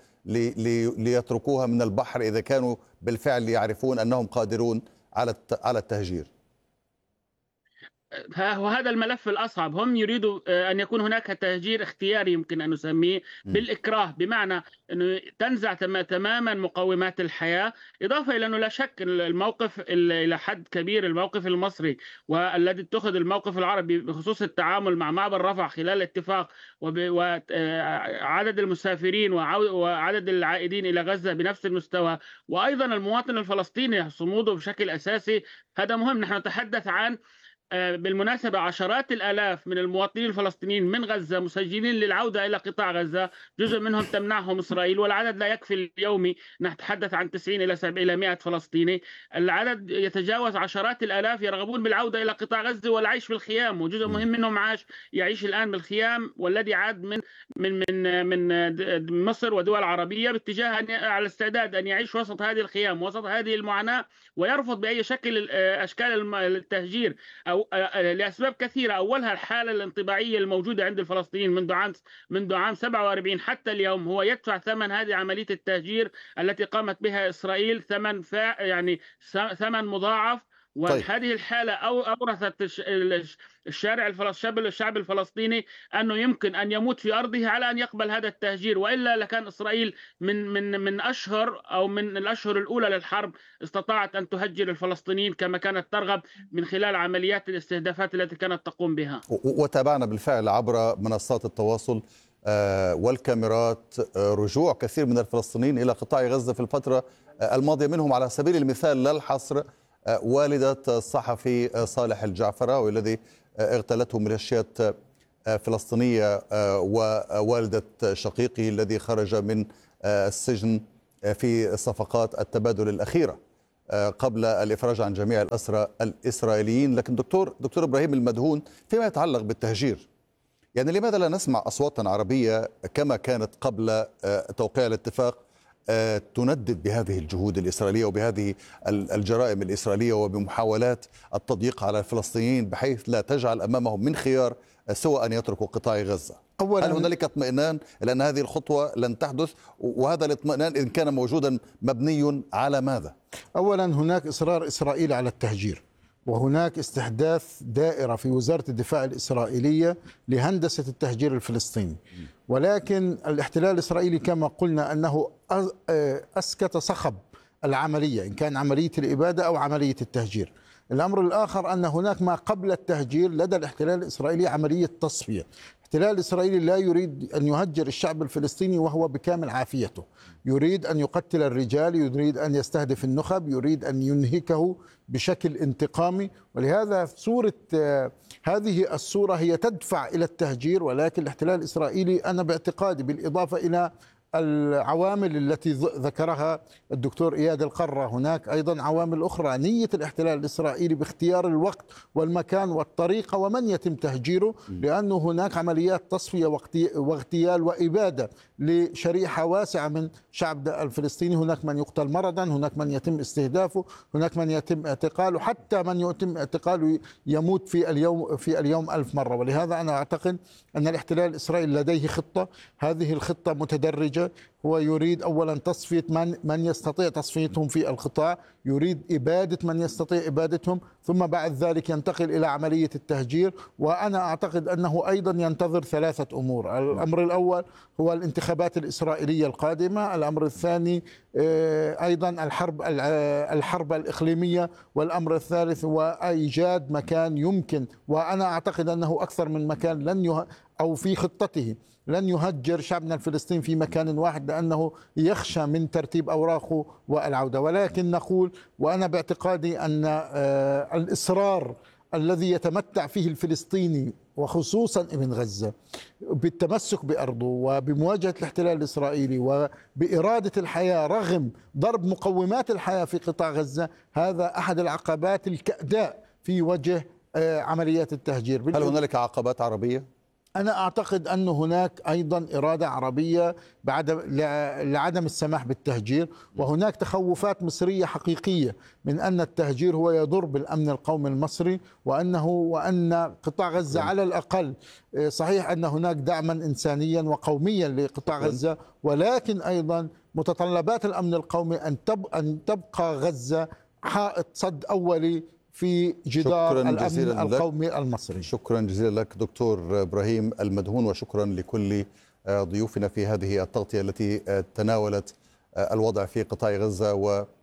ليتركوها من البحر إذا كانوا بالفعل يعرفون أنهم قادرون على على التهجير؟ وهذا الملف الأصعب. هم يريدوا أن يكون هناك تهجير اختياري يمكن أن نسميه بالإكراه، بمعنى أنه تنزع تماما مقومات الحياة، إضافة إلى أنه لا شك الموقف إلى حد كبير الموقف المصري والذي اتخذ الموقف العربي بخصوص التعامل مع معبر رفح خلال الاتفاق وعدد المسافرين وعدد العائدين إلى غزة بنفس المستوى، وأيضا المواطن الفلسطيني صموده بشكل أساسي، هذا مهم. نحن نتحدث عن بالمناسبة عشرات الآلاف من المواطنين الفلسطينيين من غزة مسجلين للعودة إلى قطاع غزة، جزء منهم تمنعهم إسرائيل، والعدد لا يكفي اليومي، نتحدث عن تسعين إلى سبعين إلى مئة فلسطيني. العدد يتجاوز عشرات الآلاف يرغبون بالعودة إلى قطاع غزة والعيش في الخيام، وجزء مهم منهم عاش يعيش الآن بالخيام، والذي عاد من من من من مصر ودول عربية باتجاه أن على استعداد أن يعيش وسط هذه الخيام، وسط هذه المعاناة، ويرفض بأي شكل أشكال التهجير أو لأسباب كثيرة. أولها الحالة الانطباعية الموجودة عند الفلسطينيين منذ عام منذ عام سبعة وأربعين حتى اليوم، هو يدفع ثمن هذه عملية التهجير التي قامت بها إسرائيل، ثمن يعني ثمن مضاعف. وهذه الحالة أورثت الشارع الفلسطيني الشعب الفلسطيني أنه يمكن أن يموت في أرضه على أن يقبل هذا التهجير، وإلا لكان إسرائيل من من من أشهر أو من الأشهر الأولى للحرب استطاعت أن تهجر الفلسطينيين كما كانت ترغب من خلال عمليات الاستهدافات التي كانت تقوم بها. وتابعنا بالفعل عبر منصات التواصل والكاميرات رجوع كثير من الفلسطينيين إلى قطاع غزة في الفترة الماضية، منهم على سبيل المثال لا الحصر والدة الصحفي صالح الجعفراوي الذي اغتالته ميليشيات فلسطينية، ووالدة شقيقه الذي خرج من السجن في صفقات التبادل الأخيرة قبل الإفراج عن جميع الأسرى الإسرائيليين. لكن دكتور دكتور إبراهيم المدهون، فيما يتعلق بالتهجير، يعني لماذا لا نسمع أصواتا عربية كما كانت قبل توقيع الاتفاق تندد بهذه الجهود الإسرائيلية وبهذه الجرائم الإسرائيلية وبمحاولات التضييق على الفلسطينيين بحيث لا تجعل أمامهم من خيار سوى أن يتركوا قطاع غزة؟ هل هنالك اطمئنان لأن هذه الخطوة لن تحدث؟ وهذا الاطمئنان إن كان موجودا مبني على ماذا؟ أولا هناك إصرار إسرائيل على التهجير، وهناك استحداث دائرة في وزارة الدفاع الإسرائيلية لهندسة التهجير الفلسطيني، ولكن الاحتلال الإسرائيلي كما قلنا أنه أسكت صخب العملية، إن كان عملية الإبادة أو عملية التهجير. الأمر الآخر أن هناك ما قبل التهجير لدى الاحتلال الإسرائيلي عملية تصفية. الاحتلال الإسرائيلي لا يريد أن يهجر الشعب الفلسطيني وهو بكامل عافيته، يريد أن يقتل الرجال، يريد أن يستهدف النخب، يريد أن ينهكه بشكل انتقامي، ولهذا صورة هذه الصورة هي تدفع إلى التهجير. ولكن الاحتلال الإسرائيلي أنا باعتقادي بالإضافة إلى العوامل التي ذكرها الدكتور إياد القرة، هناك أيضا عوامل أخرى، نية الاحتلال الإسرائيلي باختيار الوقت والمكان والطريقة ومن يتم تهجيره، لأنه هناك عمليات تصفية واغتيال وإبادة لشريحة واسعة من شعب الفلسطيني. هناك من يقتل مرضا، هناك من يتم استهدافه، هناك من يتم اعتقاله، حتى من يتم اعتقاله يموت في اليوم في اليوم ألف مرة. ولهذا أنا أعتقد أن الاحتلال الإسرائيلي لديه خطة، هذه الخطة متدرجة. هو يريد أولا تصفية من من يستطيع تصفيتهم في القطاع، يريد إبادة من يستطيع إبادتهم، ثم بعد ذلك ينتقل إلى عملية التهجير. وأنا أعتقد أنه أيضا ينتظر ثلاثة أمور. الأمر الأول هو الانتخابات الإسرائيلية القادمة، الأمر الثاني أيضا الحرب الحرب الإقليمية، والأمر الثالث هو إيجاد مكان يمكن، وأنا أعتقد أنه أكثر من مكان لن يه أو في خطته لن يهجر شعبنا الفلسطيني في مكان واحد، لأنه يخشى من ترتيب أوراقه والعودة. ولكن نقول، وأنا باعتقادي أن الإصرار الذي يتمتع فيه الفلسطيني وخصوصا ابن غزة بالتمسك بأرضه وبمواجهة الاحتلال الإسرائيلي وبإرادة الحياة رغم ضرب مقومات الحياة في قطاع غزة، هذا أحد العقبات الكأداء في وجه عمليات التهجير. هل هنالك عقبات عربية؟ أنا أعتقد أن هناك أيضا إرادة عربية بعدم لعدم السماح بالتهجير، وهناك تخوفات مصرية حقيقية من أن التهجير هو يضر بالأمن القومي المصري، وأنه وأن قطاع غزة على الأقل، صحيح أن هناك دعما إنسانيا وقوميا لقطاع غزة، ولكن أيضا متطلبات الأمن القومي أن أن تبقى غزة حائط صد أولي في جدار الأمن القومي المصري. شكرا جزيلا لك دكتور إبراهيم المدهون، وشكرا لكل ضيوفنا في هذه التغطية التي تناولت الوضع في قطاع غزة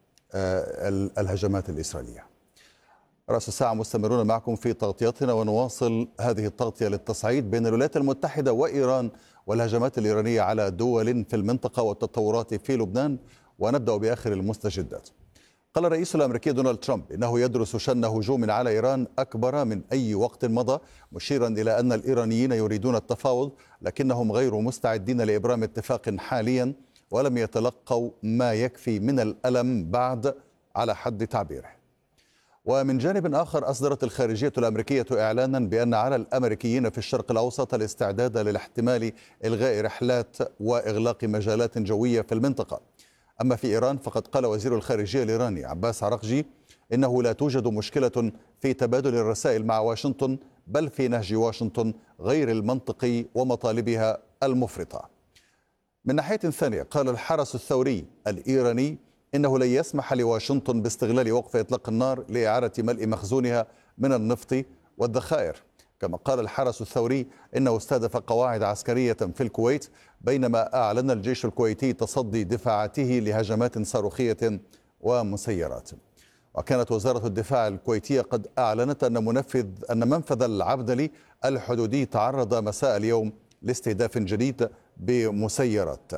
والهجمات الإسرائيلية. رأس الساعة مستمرون معكم في تغطيتنا، ونواصل هذه التغطية للتصعيد بين الولايات المتحدة وإيران والهجمات الإيرانية على دول في المنطقة والتطورات في لبنان، ونبدأ بآخر المستجدات. قال الرئيس الأمريكي دونالد ترامب إنه يدرس شن هجوم على إيران أكبر من أي وقت مضى، مشيرا إلى أن الإيرانيين يريدون التفاوض لكنهم غير مستعدين لإبرام اتفاق حاليا، ولم يتلقوا ما يكفي من الألم بعد على حد تعبيره. ومن جانب آخر أصدرت الخارجية الأمريكية إعلانا بأن على الأمريكيين في الشرق الأوسط الاستعداد للاحتمال إلغاء رحلات وإغلاق مجالات جوية في المنطقة. أما في إيران فقد قال وزير الخارجية الإيراني عباس عراقجي إنه لا توجد مشكلة في تبادل الرسائل مع واشنطن، بل في نهج واشنطن غير المنطقي ومطالبها المفرطة. من ناحية ثانية قال الحرس الثوري الإيراني إنه لن يسمح لواشنطن باستغلال وقف إطلاق النار لإعادة ملء مخزونها من النفط والذخائر. كما قال الحرس الثوري إنه استهدف قواعد عسكرية في الكويت، بينما أعلن الجيش الكويتي تصدي دفاعاته لهجمات صاروخية ومسيرات. وكانت وزارة الدفاع الكويتية قد أعلنت أن منفذ أن منفذ العبدلي الحدودي تعرض مساء اليوم لاستهداف جديد بمسيرات.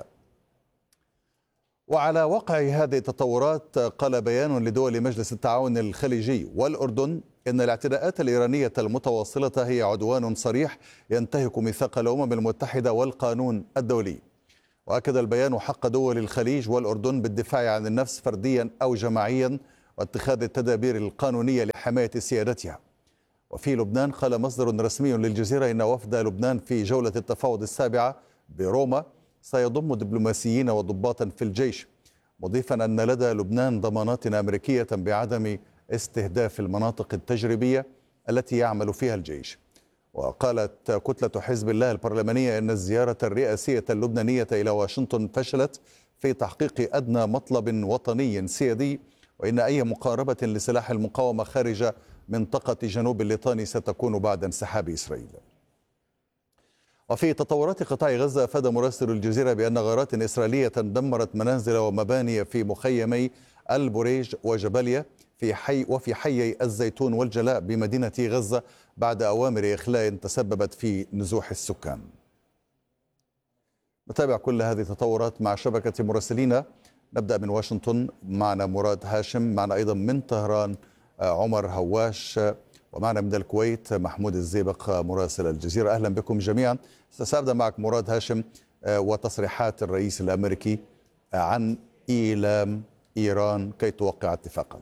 وعلى وقع هذه التطورات قال بيان لدول مجلس التعاون الخليجي والأردن إن الاعتداءات الإيرانية المتواصلة هي عدوان صريح ينتهك ميثاق الأمم المتحدة والقانون الدولي. وأكد البيان حق دول الخليج والأردن بالدفاع عن النفس فرديا أو جماعيا واتخاذ التدابير القانونية لحماية سيادتها. وفي لبنان قال مصدر رسمي للجزيرة إن وفد لبنان في جولة التفاوض السابعة بروما سيضم دبلوماسيين وضباطا في الجيش، مضيفا أن لدى لبنان ضمانات أمريكية بعدم استهداف المناطق التجريبية التي يعمل فيها الجيش. وقالت كتلة حزب الله البرلمانية أن الزيارة الرئاسية اللبنانية إلى واشنطن فشلت في تحقيق أدنى مطلب وطني سيادي، وإن أي مقاربة لسلاح المقاومة خارج منطقة جنوب الليطاني ستكون بعد انسحاب إسرائيل. وفي تطورات قطاع غزة أفاد مراسل الجزيرة بأن غارات إسرائيلية دمرت منازل ومباني في مخيمي البريج وجباليا في حي وفي حيي الزيتون والجلاء بمدينة غزة بعد أوامر إخلاء تسببت في نزوح السكان. نتابع كل هذه التطورات مع شبكة مراسلين. نبدأ من واشنطن، معنا مراد هاشم، معنا أيضا من طهران عمر هواش، ومعنا من الكويت محمود الزيبق مراسل الجزيرة. أهلا بكم جميعا. سأبدأ معك مراد هاشم وتصريحات الرئيس الأمريكي عن إيلام إيران كي توقع اتفاقا.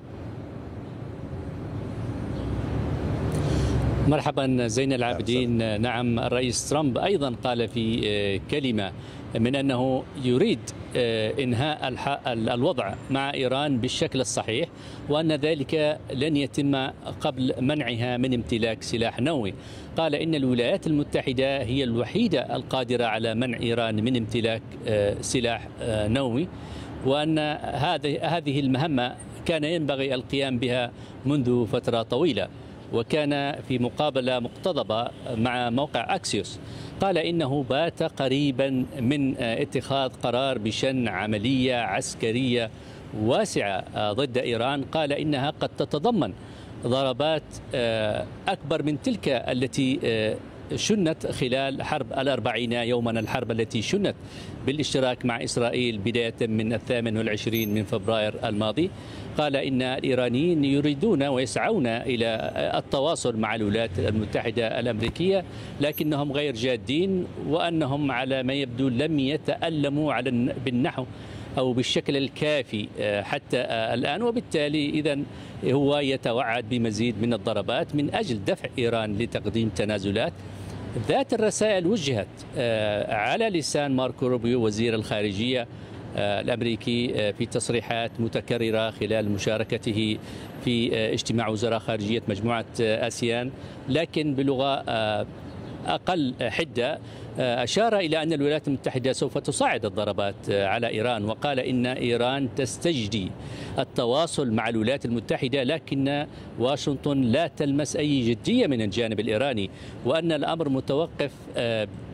مرحبا زين العابدين. نعم، الرئيس ترامب أيضا قال في كلمة من أنه يريد إنهاء الوضع مع إيران بالشكل الصحيح، وأن ذلك لن يتم قبل منعها من امتلاك سلاح نووي. قال إن الولايات المتحدة هي الوحيدة القادرة على منع إيران من امتلاك سلاح نووي، وأن هذه المهمة كان ينبغي القيام بها منذ فترة طويلة. وكان في مقابلة مقتضبة مع موقع أكسيوس قال إنه بات قريبا من اتخاذ قرار بشن عملية عسكرية واسعة ضد إيران. قال إنها قد تتضمن ضربات أكبر من تلك التي شنت خلال حرب الأربعين يوما، الحرب التي شنت بالاشتراك مع إسرائيل بداية من الثامن والعشرين من فبراير الماضي. قال إن الإيرانيين يريدون ويسعون إلى التواصل مع الولايات المتحدة الأمريكية، لكنهم غير جادين، وأنهم على ما يبدو لم يتألموا على بالنحو أو بالشكل الكافي حتى الآن. وبالتالي إذن هو يتوعد بمزيد من الضربات من أجل دفع إيران لتقديم تنازلات. ذات الرسائل وجهت على لسان ماركو روبيو وزير الخارجية الأمريكي في تصريحات متكررة خلال مشاركته في اجتماع وزراء خارجية مجموعة آسيان، لكن بلغة أقل حدة أشار إلى أن الولايات المتحدة سوف تصاعد الضربات على إيران، وقال إن إيران تستجدي التواصل مع الولايات المتحدة، لكن واشنطن لا تلمس أي جدية من الجانب الإيراني، وأن الأمر متوقف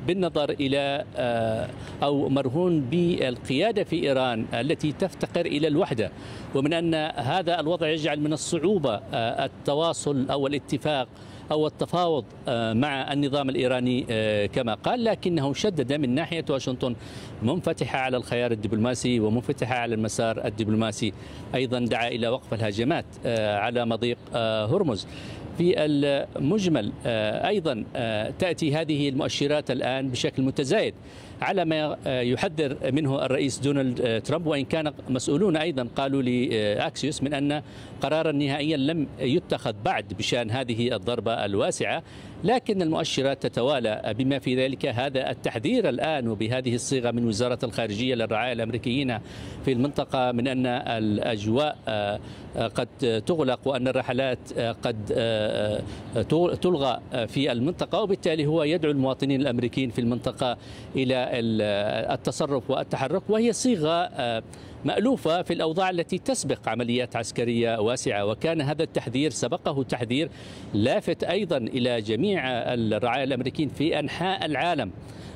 بالنظر إلى أو مرهون بالقيادة في إيران التي تفتقر إلى الوحدة، ومن أن هذا الوضع يجعل من الصعوبة التواصل أو الاتفاق أو التفاوض مع النظام الإيراني كما قال، لكنه شدد من ناحية واشنطن منفتحة على الخيار الدبلوماسي ومنفتحة على المسار الدبلوماسي. أيضا دعا إلى وقف الهجمات على مضيق هرمز. في المجمل أيضا تأتي هذه المؤشرات الآن بشكل متزايد على ما يحذر منه الرئيس دونالد ترامب، وإن كان مسؤولون أيضا قالوا لأكسيوس من أن قرارا نهائيا لم يتخذ بعد بشأن هذه الضربة الواسعة، لكن المؤشرات تتوالى بما في ذلك هذا التحذير الآن وبهذه الصيغة من وزارة الخارجية للرعايا الأمريكيين في المنطقة من أن الأجواء قد تغلق وأن الرحلات قد تلغى في المنطقة، وبالتالي هو يدعو المواطنين الأمريكيين في المنطقة إلى التصرف والتحرك، وهي صيغة مألوفة في الأوضاع التي تسبق عمليات عسكرية واسعة. وكان هذا التحذير سبقه تحذير لافت أيضا إلى جميع الرعايا الأمريكيين في أنحاء العالم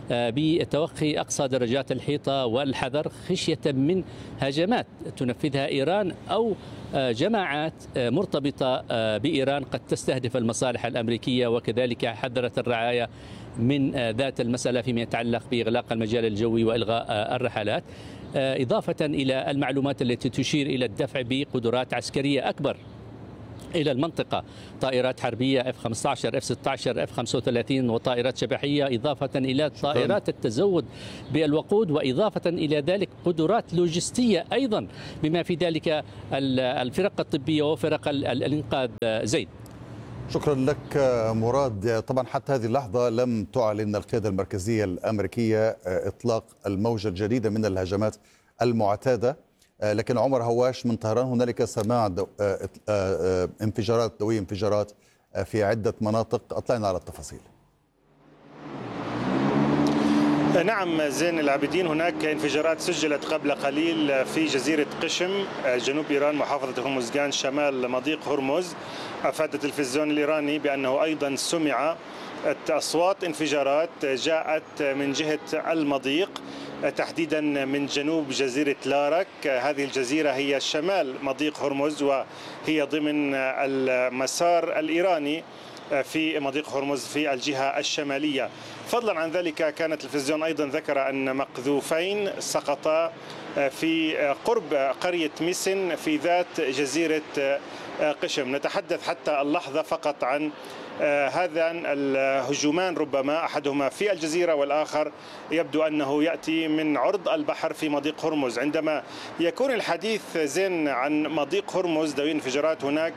بتوخي أقصى درجات الحيطة والحذر خشية من هجمات تنفذها إيران أو جماعات مرتبطة بإيران قد تستهدف المصالح الأمريكية. وكذلك حذرت الرعاية من ذات المسألة فيما يتعلق بإغلاق المجال الجوي وإلغاء الرحلات، إضافة إلى المعلومات التي تشير إلى الدفع بقدرات عسكرية أكبر إلى المنطقة، طائرات حربية إف خمسة عشر إف ستة عشر إف خمسة وثلاثين وطائرات شبحية، إضافة إلى طائرات التزود بالوقود، وإضافة إلى ذلك قدرات لوجستية أيضا بما في ذلك الفرق الطبية وفرق الإنقاذ. زيد، شكرا لك مراد. طبعا حتى هذه اللحظة لم تعلن القيادة المركزية الأمريكية إطلاق الموجة الجديدة من الهجمات المعتادة، لكن عمر هواش من طهران هنالك سماع دو... انفجارات دوية انفجارات في عدة مناطق، أطلعنا على التفاصيل. نعم زين العابدين، هناك انفجارات سجلت قبل قليل في جزيرة قشم جنوب إيران محافظة هرمزغان شمال مضيق هرمز. أفاد التلفزيون الإيراني بأنه أيضا سمع أصوات انفجارات جاءت من جهة المضيق، تحديدا من جنوب جزيرة لارك. هذه الجزيرة هي شمال مضيق هرمز وهي ضمن المسار الإيراني في مضيق هرمز في الجهة الشمالية. فضلا عن ذلك كان التلفزيون أيضا ذكر أن مقذوفين سقطا في قرب قرية ميسن في ذات جزيرة قشم. نتحدث حتى اللحظة فقط عن هذان الهجومان، ربما أحدهما في الجزيرة والآخر يبدو أنه يأتي من عرض البحر في مضيق هرمز. عندما يكون الحديث زين عن مضيق هرمز ذوي انفجارات هناك،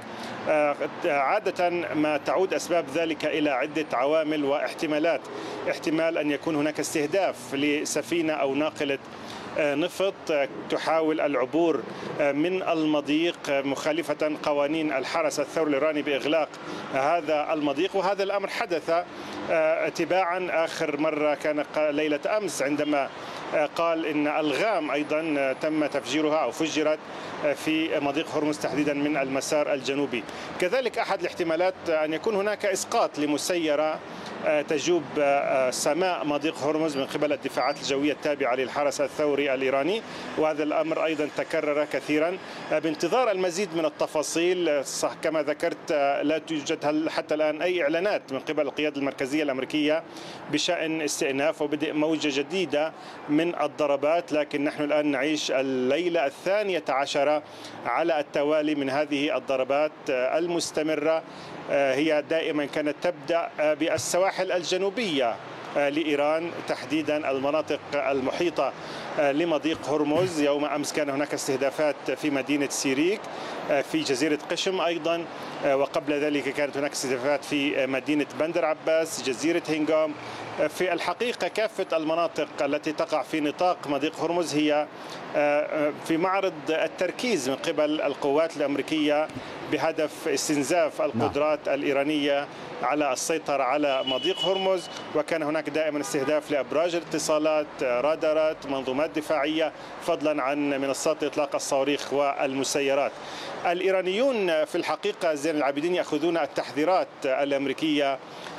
عادة ما تعود أسباب ذلك إلى عدة عوامل واحتمالات. احتمال أن يكون هناك استهداف لسفينة أو ناقلة نفط تحاول العبور من المضيق مخالفة قوانين الحرس الثوري الإيراني بإغلاق هذا المضيق، وهذا الأمر حدث تباعا. آخر مرة كان ليلة أمس عندما قال إن ألغام أيضا تم تفجيرها أو فجرت في مضيق هرمز تحديدا من المسار الجنوبي. كذلك أحد الاحتمالات أن يكون هناك إسقاط لمسيرة تجوب سماء مضيق هرمز من قبل الدفاعات الجوية التابعة للحرس الثوري الإيراني، وهذا الأمر أيضا تكرر كثيرا. بانتظار المزيد من التفاصيل، صح كما ذكرت لا توجد حتى الآن أي إعلانات من قبل القيادة المركزية الأمريكية بشأن استئناف وبدء موجة جديدة من الضربات، لكن نحن الآن نعيش الليلة الثانية عشرة على التوالي من هذه الضربات المستمرة. هي دائما كانت تبدأ بالسواحل الجنوبية لإيران، تحديدا المناطق المحيطة لمضيق هرمز. يوم أمس كان هناك استهدافات في مدينة سيريك في جزيرة قشم أيضا، وقبل ذلك كانت هناك استهدافات في مدينة بندر عباس، جزيرة هنغام. في الحقيقة كافة المناطق التي تقع في نطاق مضيق هرمز هي في معرض التركيز من قبل القوات الأمريكية بهدف استنزاف القدرات الإيرانية على السيطرة على مضيق هرمز. وكان هناك دائما استهداف لأبراج الاتصالات، رادارات، منظومات دفاعية، فضلا عن منصات إطلاق الصواريخ والمسيرات. الإيرانيون في الحقيقة زين العابدين يأخذون التحذيرات الأمريكية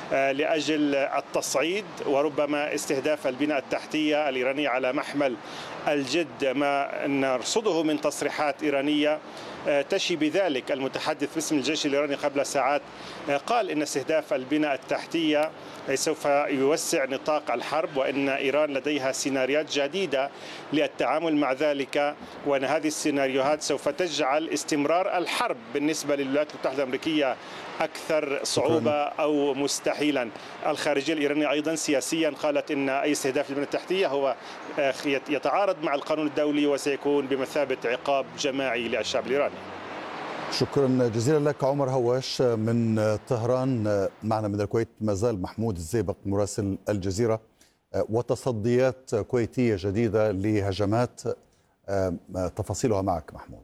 لأجل التصعيد وربما استهداف البنى التحتية الإيرانية على محمل الجد. ما نرصده من تصريحات إيرانية تشي بذلك. المتحدث باسم الجيش الإيراني قبل ساعات قال إن استهداف البنى التحتية سوف يوسع نطاق الحرب، وأن إيران لديها سيناريوهات جديدة للتعامل مع ذلك، وأن هذه السيناريوهات سوف تجعل استمرار الحرب بالنسبة للولايات المتحدة الأمريكية أكثر صعوبة أو مستحيلا. الخارجية الإيرانية أيضا سياسيا قالت إن أي استهداف للبنى التحتية هو يتعارض مع القانون الدولي وسيكون بمثابة عقاب جماعي للشعب الإيراني. شكرا جزيلا لك عمر هواش من طهران. معنا من الكويت ما زال محمود الزيبق مراسل الجزيرة، وتصديات كويتية جديدة لهجمات، تفاصيلها معك محمود.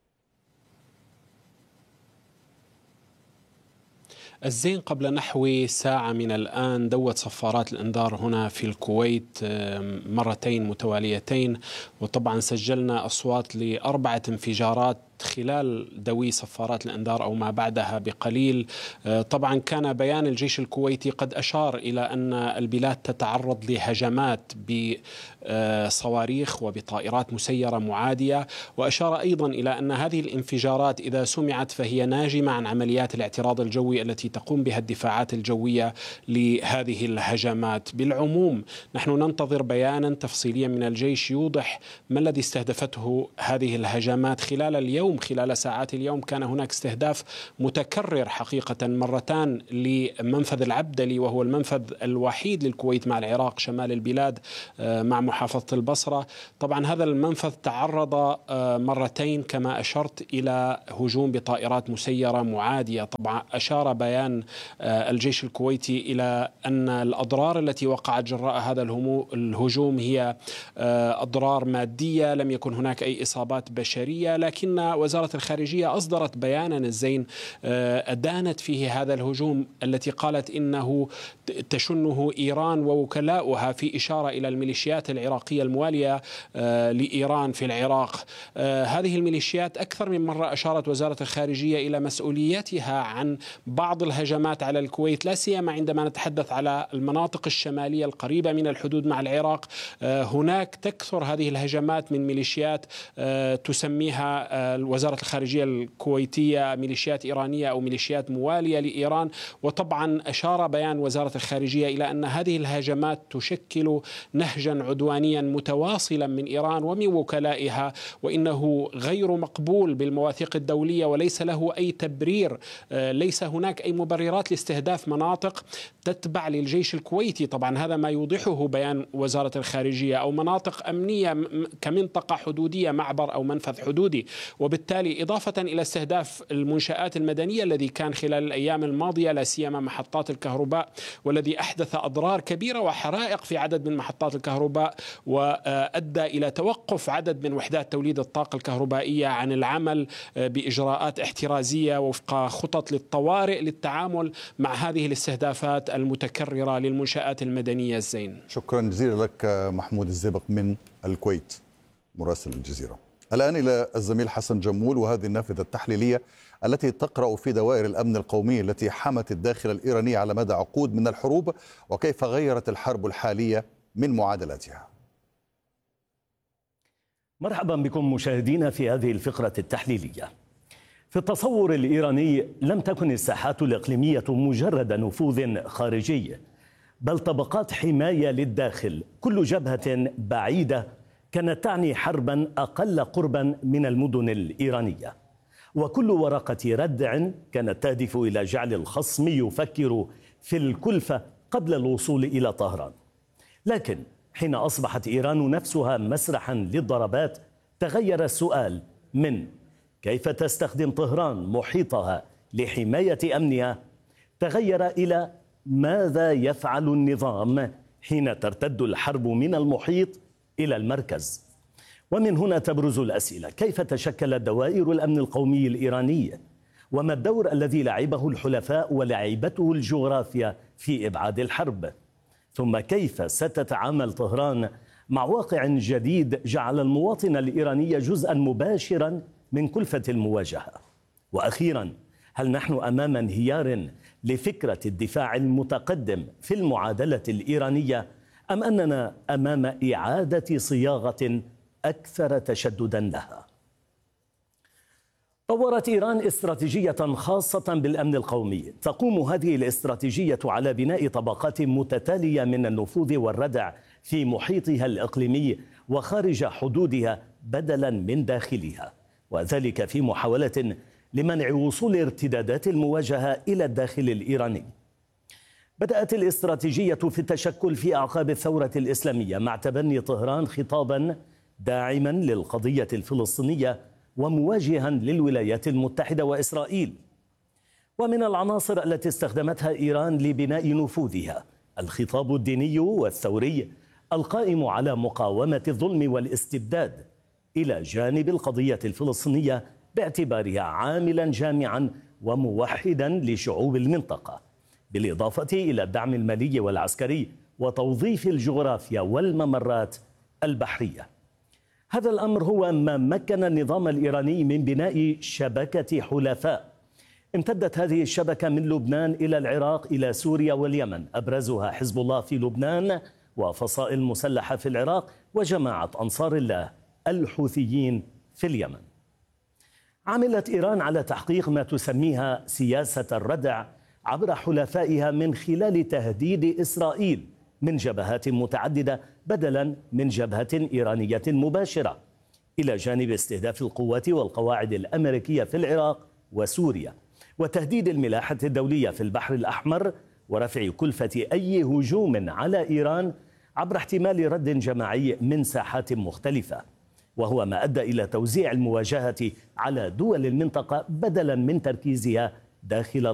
الزين قبل نحو ساعة من الآن دوت صفارات الإنذار هنا في الكويت مرتين متواليتين، وطبعا سجلنا أصوات لأربعة انفجارات خلال دوي صفارات الإنذار أو ما بعدها بقليل. طبعا كان بيان الجيش الكويتي قد أشار إلى أن البلاد تتعرض لهجمات بصواريخ وبطائرات مسيرة معادية، وأشار أيضا إلى أن هذه الانفجارات إذا سمعت فهي ناجمة عن عمليات الاعتراض الجوي التي تقوم بها الدفاعات الجوية لهذه الهجمات. بالعموم نحن ننتظر بيانا تفصيليا من الجيش يوضح ما الذي استهدفته هذه الهجمات خلال اليوم. خلال ساعات اليوم كان هناك استهداف متكرر حقيقة مرتان لمنفذ العبدلي، وهو المنفذ الوحيد للكويت مع العراق شمال البلاد مع محافظة البصرة. طبعا هذا المنفذ تعرض مرتين كما أشرت إلى هجوم بطائرات مسيرة معادية. طبعا أشار بيان الجيش الكويتي إلى أن الأضرار التي وقعت جراء هذا الهجوم هي أضرار مادية، لم يكن هناك أي إصابات بشرية، لكن وزارة الخارجية أصدرت بيانا الزين أدانت فيه هذا الهجوم التي قالت إنه تشنه إيران ووكلاؤها، في إشارة إلى الميليشيات العراقية الموالية لإيران في العراق. هذه الميليشيات أكثر من مرة أشارت وزارة الخارجية إلى مسؤوليتها عن بعض الهجمات على الكويت، لا سيما عندما نتحدث على المناطق الشمالية القريبة من الحدود مع العراق. هناك تكثر هذه الهجمات من ميليشيات تسميها وزارة الخارجية الكويتية ميليشيات إيرانية أو ميليشيات موالية لإيران. وطبعا أشار بيان وزارة الخارجية إلى أن هذه الهجمات تشكل نهجا عدوانيا متواصلا من إيران ومن وكلائها، وإنه غير مقبول بالمواثيق الدولية وليس له أي تبرير. ليس هناك أي مبررات لاستهداف مناطق تتبع للجيش الكويتي. طبعا هذا ما يوضحه بيان وزارة الخارجية، أو مناطق أمنية كمنطقة حدودية معبر أو منفذ حدودي. وبالتالي إضافة إلى استهداف المنشآت المدنية الذي كان خلال الأيام الماضية، لا سيما محطات الكهرباء، والذي أحدث أضرار كبيرة وحرائق في عدد من محطات الكهرباء، وأدى إلى توقف عدد من وحدات توليد الطاقة الكهربائية عن العمل بإجراءات احترازية وفق خطط للطوارئ للتعامل مع هذه الاستهدافات المتكررة للمنشآت المدنية. الزين، شكرا جزيلا لك محمود الزيبق من الكويت مراسل الجزيرة. الآن إلى الزميل حسن جمول وهذه النافذة التحليلية التي تقرأ في دوائر الأمن القومي التي حمت الداخل الإيراني على مدى عقود من الحروب، وكيف غيرت الحرب الحالية من معادلاتها. مرحبا بكم مشاهدينا في هذه الفقرة التحليلية. في التصور الإيراني لم تكن الساحات الإقليمية مجرد نفوذ خارجي، بل طبقات حماية للداخل. كل جبهة بعيدة كانت تعني حربا أقل قربا من المدن الإيرانية، وكل ورقة ردع كانت تهدف إلى جعل الخصم يفكر في الكلفة قبل الوصول إلى طهران. لكن حين أصبحت إيران نفسها مسرحا للضربات، تغير السؤال من كيف تستخدم طهران محيطها لحماية أمنها، تغير إلى ماذا يفعل النظام حين ترتد الحرب من المحيط إلى المركز. ومن هنا تبرز الأسئلة: كيف تشكلت دوائر الأمن القومي الإيراني؟ وما الدور الذي لعبه الحلفاء ولعبته الجغرافيا في إبعاد الحرب؟ ثم كيف ستتعامل طهران مع واقع جديد جعل المواطن الإيراني جزءا مباشرا من كلفة المواجهة؟ وأخيرا، هل نحن أمام انهيار لفكرة الدفاع المتقدم في المعادلة الإيرانية، أم أننا أمام إعادة صياغة أكثر تشددا لها؟ طورت إيران استراتيجية خاصة بالأمن القومي. تقوم هذه الاستراتيجية على بناء طبقات متتالية من النفوذ والردع في محيطها الإقليمي وخارج حدودها بدلا من داخلها، وذلك في محاولة لمنع وصول ارتدادات المواجهة إلى الداخل الإيراني. بدأت الاستراتيجية في التشكل في أعقاب الثورة الإسلامية مع تبني طهران خطابا داعما للقضية الفلسطينية ومواجها للولايات المتحدة وإسرائيل. ومن العناصر التي استخدمتها إيران لبناء نفوذها الخطاب الديني والثوري القائم على مقاومة الظلم والاستبداد إلى جانب القضية الفلسطينية باعتبارها عاملا جامعا وموحدا لشعوب المنطقة، بالإضافة إلى الدعم المالي والعسكري وتوظيف الجغرافيا والممرات البحرية. هذا الأمر هو ما مكن النظام الإيراني من بناء شبكة حلفاء. امتدت هذه الشبكة من لبنان إلى العراق إلى سوريا واليمن، أبرزها حزب الله في لبنان وفصائل مسلحة في العراق وجماعة أنصار الله الحوثيين في اليمن. عملت إيران على تحقيق ما تسميها سياسة الردع عبر حلفائها من خلال تهديد إسرائيل من جبهات متعددة بدلا من جبهة إيرانية مباشرة، إلى جانب استهداف القوات والقواعد الأمريكية في العراق وسوريا، وتهديد الملاحة الدولية في البحر الأحمر، ورفع كلفة أي هجوم على إيران عبر احتمال رد جماعي من ساحات مختلفة، وهو ما أدى إلى توزيع المواجهة على دول المنطقة بدلا من تركيزها داخل